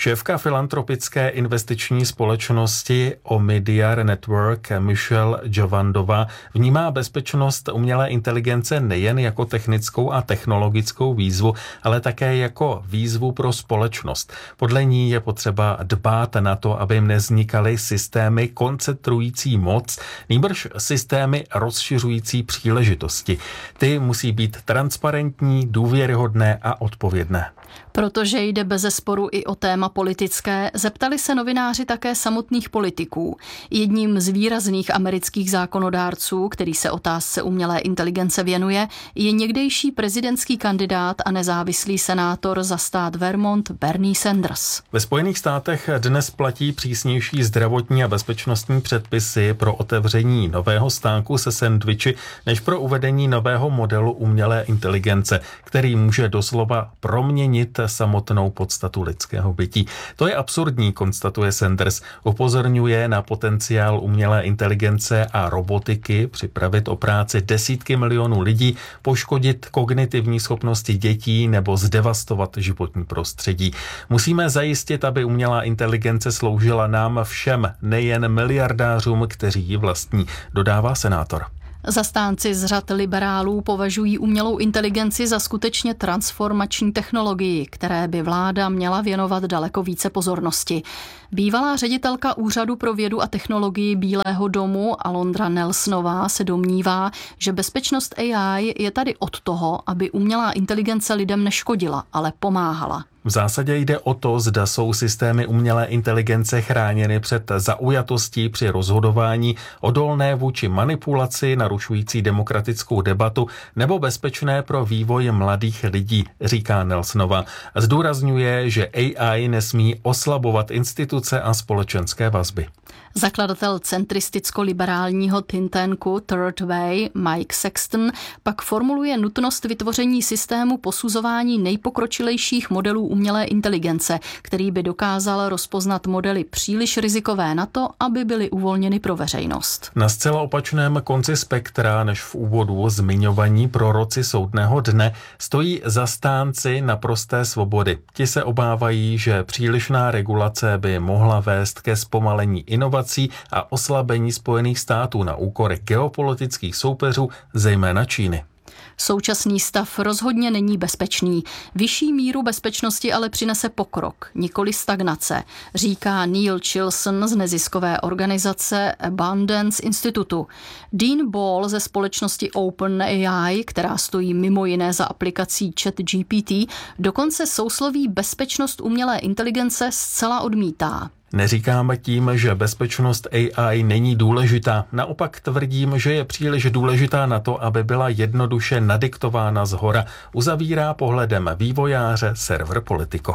Šéfka filantropické investiční společnosti Omidyar Network Michelle Jovandová vnímá bezpečnost umělé inteligence nejen jako technickou a technologickou výzvu, ale také jako výzvu pro společnost. Podle ní je potřeba dbát na to, aby jim nevznikaly systémy koncentrující moc, nýbrž systémy rozšiřující příležitosti. Ty musí být transparentní, důvěryhodné a odpovědné. Protože jde bezesporu i o téma politické, zeptali se novináři také samotných politiků. Jedním z výrazných amerických zákonodárců, který se otázce umělé inteligence věnuje, je někdejší prezidentský kandidát a nezávislý senátor za stát Vermont Bernie Sanders. Ve Spojených státech dnes platí přísnější zdravotní a bezpečnostní předpisy pro otevření nového stánku se sendviči než pro uvedení nového modelu umělé inteligence, který může doslova proměnit samotnou podstatu lidského bytí. To je absurdní, konstatuje Sanders. Upozorňuje na potenciál umělé inteligence a robotiky připravit o práci desítky milionů lidí, poškodit kognitivní schopnosti dětí nebo zdevastovat životní prostředí. Musíme zajistit, aby umělá inteligence sloužila nám všem, nejen miliardářům, kteří ji vlastní, dodává senátor. Zastánci z řad liberálů považují umělou inteligenci za skutečně transformační technologii, které by vláda měla věnovat daleko více pozornosti. Bývalá ředitelka Úřadu pro vědu a technologii Bílého domu Alondra Nelsonová se domnívá, že bezpečnost A I je tady od toho, aby umělá inteligence lidem neškodila, ale pomáhala. V zásadě jde o to, zda jsou systémy umělé inteligence chráněny před zaujatostí při rozhodování, odolné vůči manipulaci, narušující demokratickou debatu nebo bezpečné pro vývoj mladých lidí, říká Nelsonova. Zdůrazňuje, že A I nesmí oslabovat instituce a společenské vazby. Zakladatel centristicko-liberálního think tanku Third Way Mike Sexton pak formuluje nutnost vytvoření systému posuzování nejpokročilejších modelů umělé inteligence, který by dokázal rozpoznat modely příliš rizikové na to, aby byly uvolněny pro veřejnost. Na zcela opačném konci spektra než v úvodu zmiňovaní proroci soudného dne stojí zastánci naprosté svobody. Ti se obávají, že přílišná regulace by mohla vést ke zpomalení inovací a oslabení Spojených států na úkor geopolitických soupeřů, zejména Číny. Současný stav rozhodně není bezpečný. Vyšší míru bezpečnosti ale přinese pokrok, nikoli stagnace, říká Neil Chilson z neziskové organizace Abundance Institutu. Dean Ball ze společnosti OpenAI, která stojí mimo jiné za aplikací ChatGPT, dokonce sousloví bezpečnost umělé inteligence zcela odmítá. Neříkáme tím, že bezpečnost A I není důležitá. Naopak tvrdím, že je příliš důležitá na to, aby byla jednoduše nadiktována zhora, uzavírá pohledem vývojáře server Politico.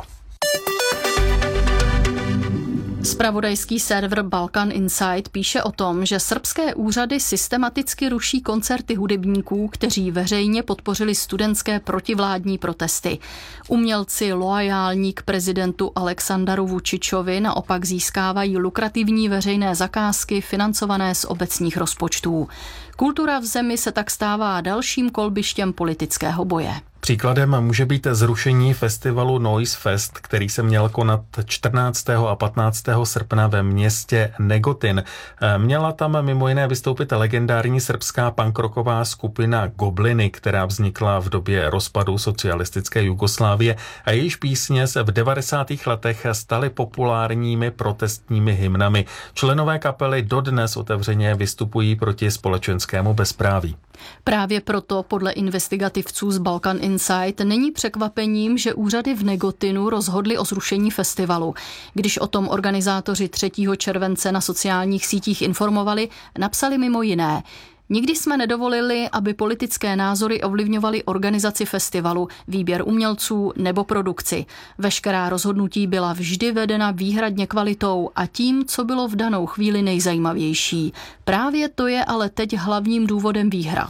Zpravodajský server Balkan Insight píše o tom, že srbské úřady systematicky ruší koncerty hudebníků, kteří veřejně podpořili studentské protivládní protesty. Umělci loajální k prezidentu Aleksandaru Vučičovi naopak získávají lukrativní veřejné zakázky financované z obecních rozpočtů. Kultura v zemi se tak stává dalším kolbištěm politického boje. Příkladem může být zrušení festivalu Noise Fest, který se měl konat čtrnáctého a patnáctého srpna ve městě Negotin. Měla tam mimo jiné vystoupit legendární srbská punkrocková skupina Gobliny, která vznikla v době rozpadu socialistické Jugoslávie a jejíž písně se v devadesátých letech staly populárními protestními hymnami. Členové kapely dodnes otevřeně vystupují proti společenskému bezpráví. Právě proto podle investigativců z Balkan Insight není překvapením, že úřady v Negotinu rozhodly o zrušení festivalu. Když o tom organizátoři třetího července na sociálních sítích informovali, napsali mimo jiné: Nikdy jsme nedovolili, aby politické názory ovlivňovaly organizaci festivalu, výběr umělců nebo produkci. Veškerá rozhodnutí byla vždy vedena výhradně kvalitou a tím, co bylo v danou chvíli nejzajímavější. Právě to je ale teď hlavním důvodem výhrad.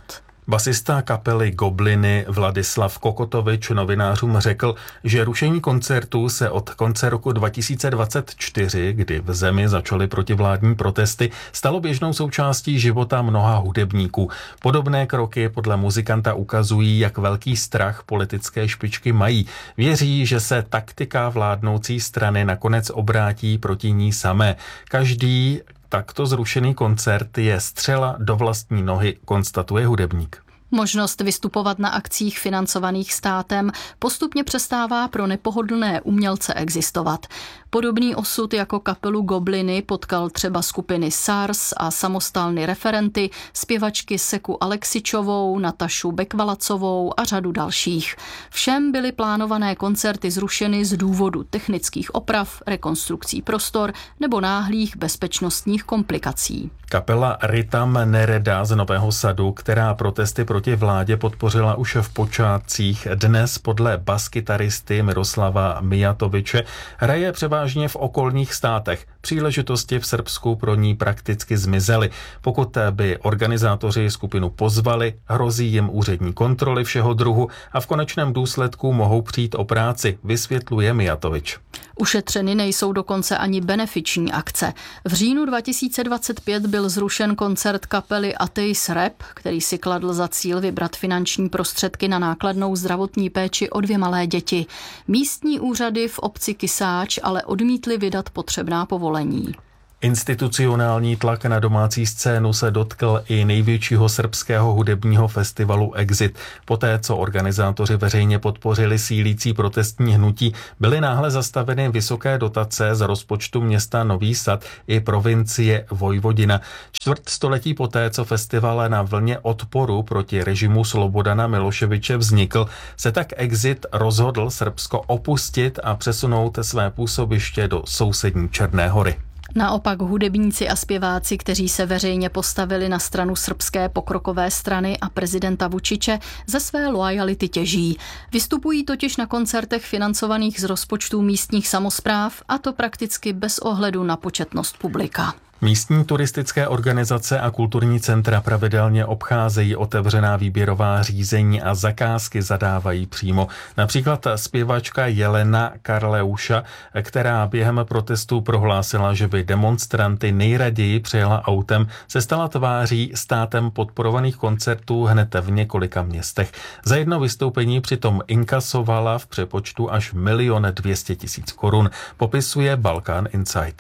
Basista kapely Gobliny Vladislav Kokotovič novinářům řekl, že rušení koncertů se od konce roku dva tisíce dvacet čtyři, kdy v zemi začaly protivládní protesty, stalo běžnou součástí života mnoha hudebníků. Podobné kroky podle muzikanta ukazují, jak velký strach politické špičky mají. Věří, že se taktika vládnoucí strany nakonec obrátí proti ní samé. Každý takto zrušený koncert je střela do vlastní nohy, konstatuje hudebník. Možnost vystupovat na akcích financovaných státem postupně přestává pro nepohodlné umělce existovat. Podobný osud jako kapelu Gobliny potkal třeba skupiny SARS a samostalny Referenty, zpěvačky Seku Aleksičovou, Natašu Bekvalacovou a řadu dalších. Všem byly plánované koncerty zrušeny z důvodu technických oprav, rekonstrukcí prostor nebo náhlých bezpečnostních komplikací. Kapela Ritam Nereda z Nového Sadu, která protesty proti vládě podpořila už v počátcích, dnes podle baskytaristy Miroslava Mijatoviče hraje převážně v okolních státech. Příležitosti v Srbsku pro ní prakticky zmizely. Pokud by organizátoři skupinu pozvali, hrozí jim úřední kontroly všeho druhu a v konečném důsledku mohou přijít o práci, vysvětluje Mijatovič. Ušetřeny nejsou dokonce ani benefiční akce. V říjnu dva tisíce dvacet pět byl zrušen koncert kapely Ateis Rap, který si kladl za cíl vybrat finanční prostředky na nákladnou zdravotní péči o dvě malé děti. Místní úřady v obci Kysáč ale odmítly vydat potřebná povolení. Institucionální tlak na domácí scénu se dotkl i největšího srbského hudebního festivalu Exit. Poté, co organizátoři veřejně podpořili sílící protestní hnutí, byly náhle zastaveny vysoké dotace z rozpočtu města Nový Sad i provincie Vojvodina. Čtvrt století poté, co festival na vlně odporu proti režimu Slobodana Miloševiče vznikl, se tak Exit rozhodl Srbsko opustit a přesunout své působiště do sousední Černé Hory. Naopak hudebníci a zpěváci, kteří se veřejně postavili na stranu srbské pokrokové strany a prezidenta Vučiče, ze své loajality těží. Vystupují totiž na koncertech financovaných z rozpočtů místních samospráv, a to prakticky bez ohledu na početnost publika. Místní turistické organizace a kulturní centra pravidelně obcházejí otevřená výběrová řízení a zakázky zadávají přímo. Například zpěvačka Jelena Karleuša, která během protestů prohlásila, že by demonstranty nejraději přejela autem, se stala tváří státem podporovaných koncertů hned v několika městech. Za jedno vystoupení přitom inkasovala v přepočtu až milion dvě stě tisíc korun, popisuje Balkán Insight.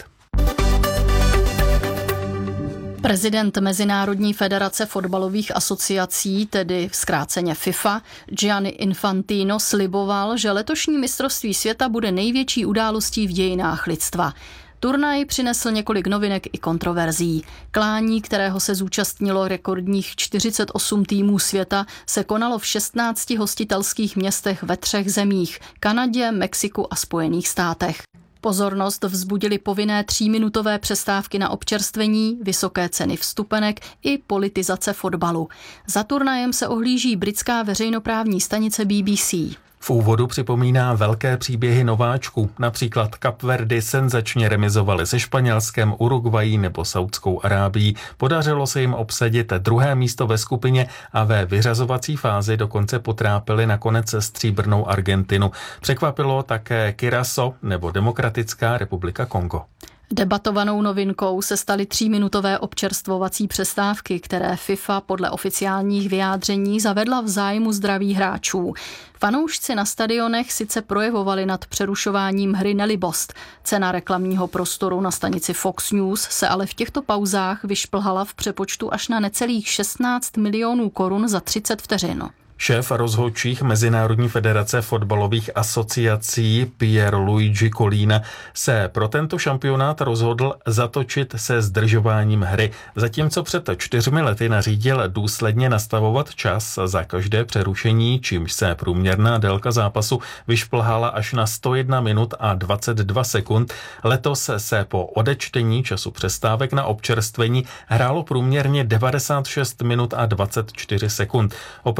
Prezident Mezinárodní federace fotbalových asociací, tedy zkráceně FIFA, Gianni Infantino sliboval, že letošní mistrovství světa bude největší událostí v dějinách lidstva. Turnaj přinesl několik novinek i kontroverzí. Klání, kterého se zúčastnilo rekordních čtyřicet osm týmů světa, se konalo v šestnácti hostitelských městech ve třech zemích – Kanadě, Mexiku a Spojených státech. Pozornost vzbudily povinné tříminutové přestávky na občerstvení, vysoké ceny vstupenek i politizace fotbalu. Za turnajem se ohlíží britská veřejnoprávní stanice B B C. V úvodu připomíná velké příběhy nováčků, například Kapverdy senzačně remizovali se Španělskem, Uruguayí nebo Saudskou Arábií. Podařilo se jim obsadit druhé místo ve skupině a ve vyřazovací fázi dokonce potrápili nakonec stříbrnou Argentinu. Překvapilo také Curaçao nebo Demokratická republika Kongo. Debatovanou novinkou se staly tříminutové občerstvovací přestávky, které FIFA podle oficiálních vyjádření zavedla v zájmu zdraví hráčů. Fanoušci na stadionech sice projevovali nad přerušováním hry nelibost. Cena reklamního prostoru na stanici Fox News se ale v těchto pauzách vyšplhala v přepočtu až na necelých šestnáct milionů korun za třicet vteřin. Šéf rozhodčích Mezinárodní federace fotbalových asociací Pierluigi Collina se pro tento šampionát rozhodl zatočit se zdržováním hry, zatímco před čtyřmi lety nařídil důsledně nastavovat čas za každé přerušení, čímž se průměrná délka zápasu vyšplhala až na sto jedna minut a dvacet dva sekund. Letos se po odečtení času přestávek na občerstvení hrálo průměrně devadesát šest minut a dvacet čtyři sekund. Oproti roku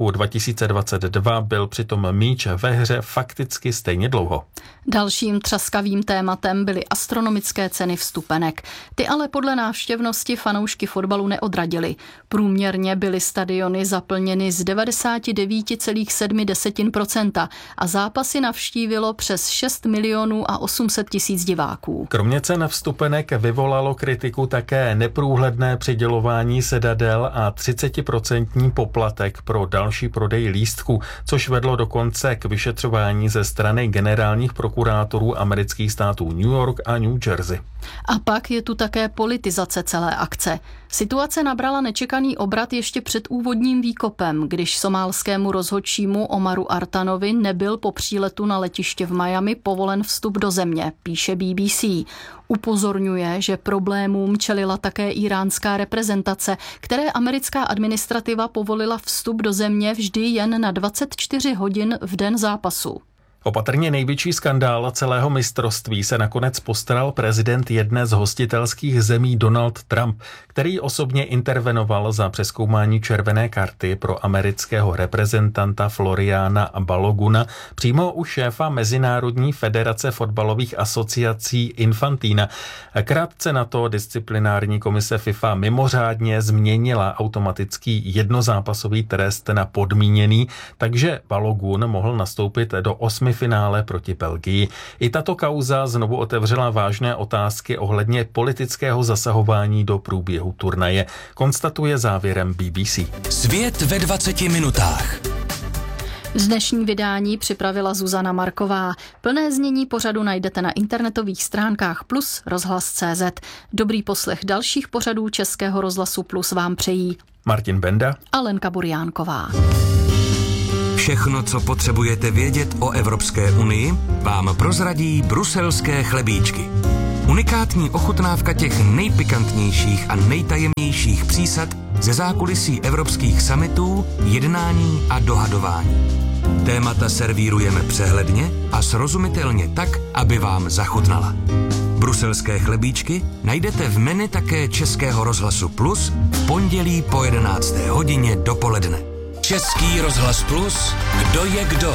roku dva tisíce dvacet dva byl přitom míč ve hře fakticky stejně dlouho. Dalším třaskavým tématem byly astronomické ceny vstupenek. Ty ale podle návštěvnosti fanoušky fotbalu neodradily. Průměrně byly stadiony zaplněny z devadesát devět celá sedm procenta a zápasy navštívilo přes šest milionů a osm set tisíc diváků. Kromě cen vstupenek vyvolalo kritiku také neprůhledné přidělování sedadel a třicetiprocentní poplatek pro další prodej lístků, což vedlo dokonce k vyšetřování ze strany generálních prokurátorů amerických států New York a New Jersey. A pak je tu také politizace celé akce. Situace nabrala nečekaný obrat ještě před úvodním výkopem, když somálskému rozhodčímu Omaru Artanovi nebyl po příletu na letiště v Miami povolen vstup do země, píše B B C. Upozorňuje, že problémům čelila také iránská reprezentace, které americká administrativa povolila vstup do země vždy jen na dvacet čtyři hodin v den zápasu. Opatrně největší skandál celého mistrovství se nakonec postaral prezident jedné z hostitelských zemí Donald Trump, který osobně intervenoval za přezkoumání červené karty pro amerického reprezentanta Floriana Baloguna přímo u šéfa Mezinárodní federace fotbalových asociací Infantina. Krátce na to disciplinární komise FIFA mimořádně změnila automatický jednozápasový trest na podmíněný, takže Balogun mohl nastoupit do osmi finále proti Belgii. I tato kauza znovu otevřela vážné otázky ohledně politického zasahování do průběhu turnaje, konstatuje závěrem B B C. Svět ve dvaceti minutách. Dnešní vydání připravila Zuzana Marková. Plné znění pořadu najdete na internetových stránkách Plus rozhlas tečka cé zet. Dobrý poslech dalších pořadů Českého rozhlasu Plus vám přejí Martin Benda a Lenka Burjánková. Všechno, co potřebujete vědět o Evropské unii, vám prozradí bruselské chlebíčky. Unikátní ochutnávka těch nejpikantnějších a nejtajemnějších přísad ze zákulisí evropských summitů, jednání a dohadování. Témata servírujeme přehledně a srozumitelně tak, aby vám zachutnala. Bruselské chlebíčky najdete v menu také Českého rozhlasu Plus v pondělí po jedenácté hodině dopoledne. Český rozhlas Plus, kdo je kdo?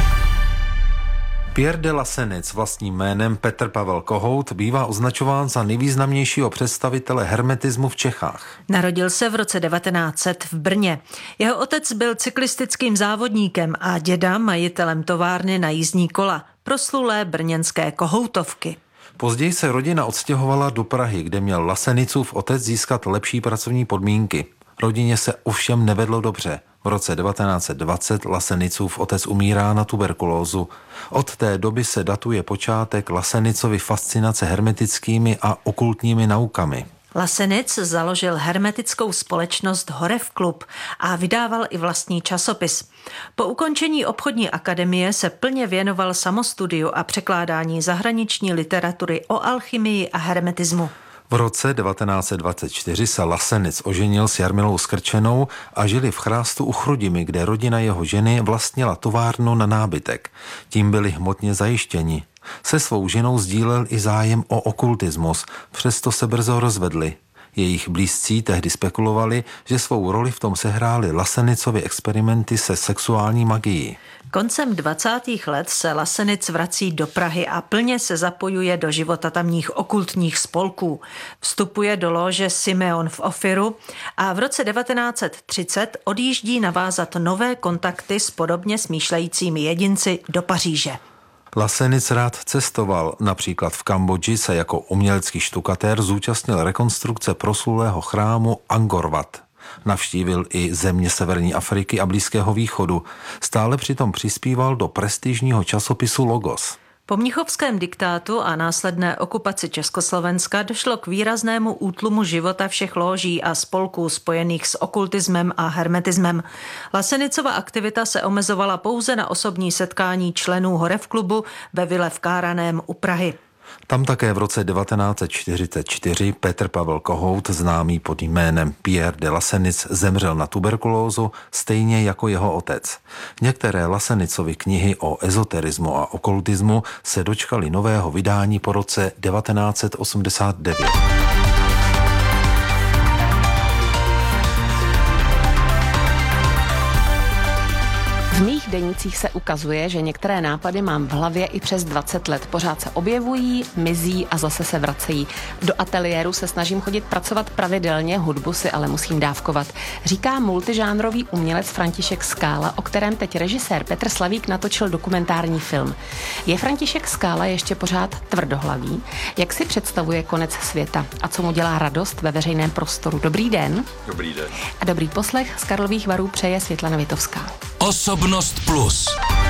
Pierre de Lasenec, vlastním jménem Petr Pavel Kohout, bývá označován za nejvýznamnějšího představitele hermetismu v Čechách. Narodil se v roce devatenáct set v Brně. Jeho otec byl cyklistickým závodníkem a děda majitelem továrny na jízdní kola, proslulé brněnské Kohoutovky. Později se rodina odstěhovala do Prahy, kde měl Lasenicův otec získat lepší pracovní podmínky. Rodině se ovšem nevedlo dobře. V roce devatenáct set dvacet Lasenicův otec umírá na tuberkulózu. Od té doby se datuje počátek Lasenicovy fascinace hermetickými a okultními naukami. Lasenic založil hermetickou společnost Horev Klub a vydával i vlastní časopis. Po ukončení obchodní akademie se plně věnoval samostudiu a překládání zahraniční literatury o alchymii a hermetismu. V roce devatenáct set dvacet čtyři se Lasenic oženil s Jarmilou Skrčenou a žili v Chrástu u Chrudimi, kde rodina jeho ženy vlastnila továrnu na nábytek. Tím byli hmotně zajištěni. Se svou ženou sdílel i zájem o okultismus, přesto se brzo rozvedli. Jejich blízcí tehdy spekulovali, že svou roli v tom sehrály Lasenicovi experimenty se sexuální magií. Koncem dvacátých let se Lasenic vrací do Prahy a plně se zapojuje do života tamních okultních spolků. Vstupuje do lóže Simeon v Ofiru a v roce devatenáct set třicet odjíždí navázat nové kontakty s podobně smýšlejícími jedinci do Paříže. Lasenic rád cestoval, například v Kambodži se jako umělecký štukatér zúčastnil rekonstrukce proslulého chrámu Angkor Wat. Navštívil i země severní Afriky a Blízkého východu. Stále přitom přispíval do prestižního časopisu Logos. Po mnichovském diktátu a následné okupaci Československa došlo k výraznému útlumu života všech lóží a spolků spojených s okultismem a hermetismem. Lasenicova aktivita se omezovala pouze na osobní setkání členů Horev klubu ve vile v Káraném u Prahy. Tam také v roce devatenáct set čtyřicet čtyři Petr Pavel Kohout, známý pod jménem Pierre de Lasenic, zemřel na tuberkulózu, stejně jako jeho otec. Některé Lasenicovy knihy o ezoterismu a okultismu se dočkaly nového vydání po roce devatenáct set osmdesát devět. denících se ukazuje, že některé nápady mám v hlavě i přes dvacet let. Pořád se objevují, mizí a zase se vracejí. Do ateliéru se snažím chodit pracovat pravidelně, hudbu si ale musím dávkovat. Říká multižánrový umělec František Skála, o kterém teď režisér Petr Slavík natočil dokumentární film. Je František Skála ještě pořád tvrdohlavý? Jak si představuje konec světa a co mu dělá radost ve veřejném prostoru? Dobrý den. Dobrý den. A dobrý poslech z Karlových Varů přeje Světlana Vitovská. Osobnost plus.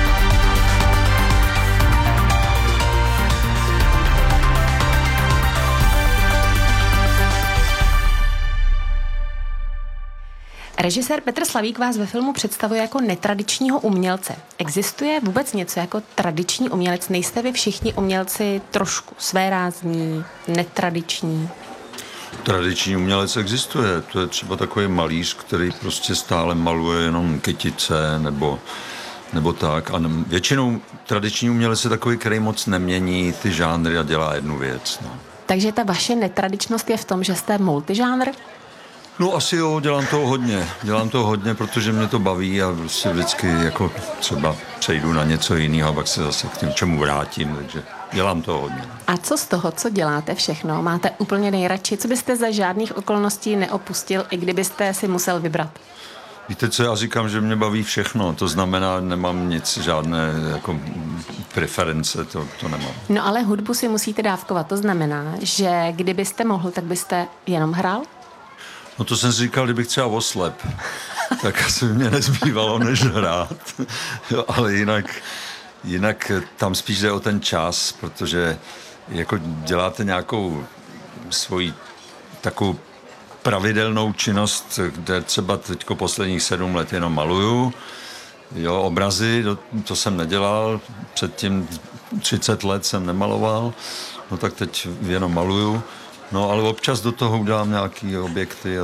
Režisér Petr Slavík vás ve filmu představuje jako netradičního umělce. Existuje vůbec něco jako tradiční umělec? Nejste vy všichni umělci trošku svérázní, netradiční? Tradiční umělec existuje. To je třeba takový malíř, který prostě stále maluje jenom kytice nebo, nebo tak. A většinou tradiční umělec je takový, který moc nemění ty žánry a dělá jednu věc. No. Takže ta vaše netradičnost je v tom, že jste multižánr? No asi jo, dělám toho hodně. Dělám toho hodně, protože mě to baví a prostě vždycky jako třeba přejdu na něco jiného a pak se zase k těm čemu vrátím, takže dělám toho hodně. A co z toho, co děláte všechno, máte úplně nejradši? Co byste za žádných okolností neopustil, i kdybyste si musel vybrat? Víte, co já říkám, že mě baví všechno, to znamená, nemám nic, žádné jako preference, to, to nemám. No ale hudbu si musíte dávkovat, to znamená, že kdybyste mohl, tak byste jenom hrál? No to jsem si říkal, kdybych třeba oslep, tak asi mě nezbývalo než hrát, jo, ale jinak, jinak tam spíš jde o ten čas, protože jako děláte nějakou svoji takovou pravidelnou činnost, kde třeba teďko posledních sedm let jenom maluju, jo, obrazy, to jsem nedělal, předtím třicet let jsem nemaloval, no tak teď jenom maluju. No, ale občas do toho udělám nějaký objekty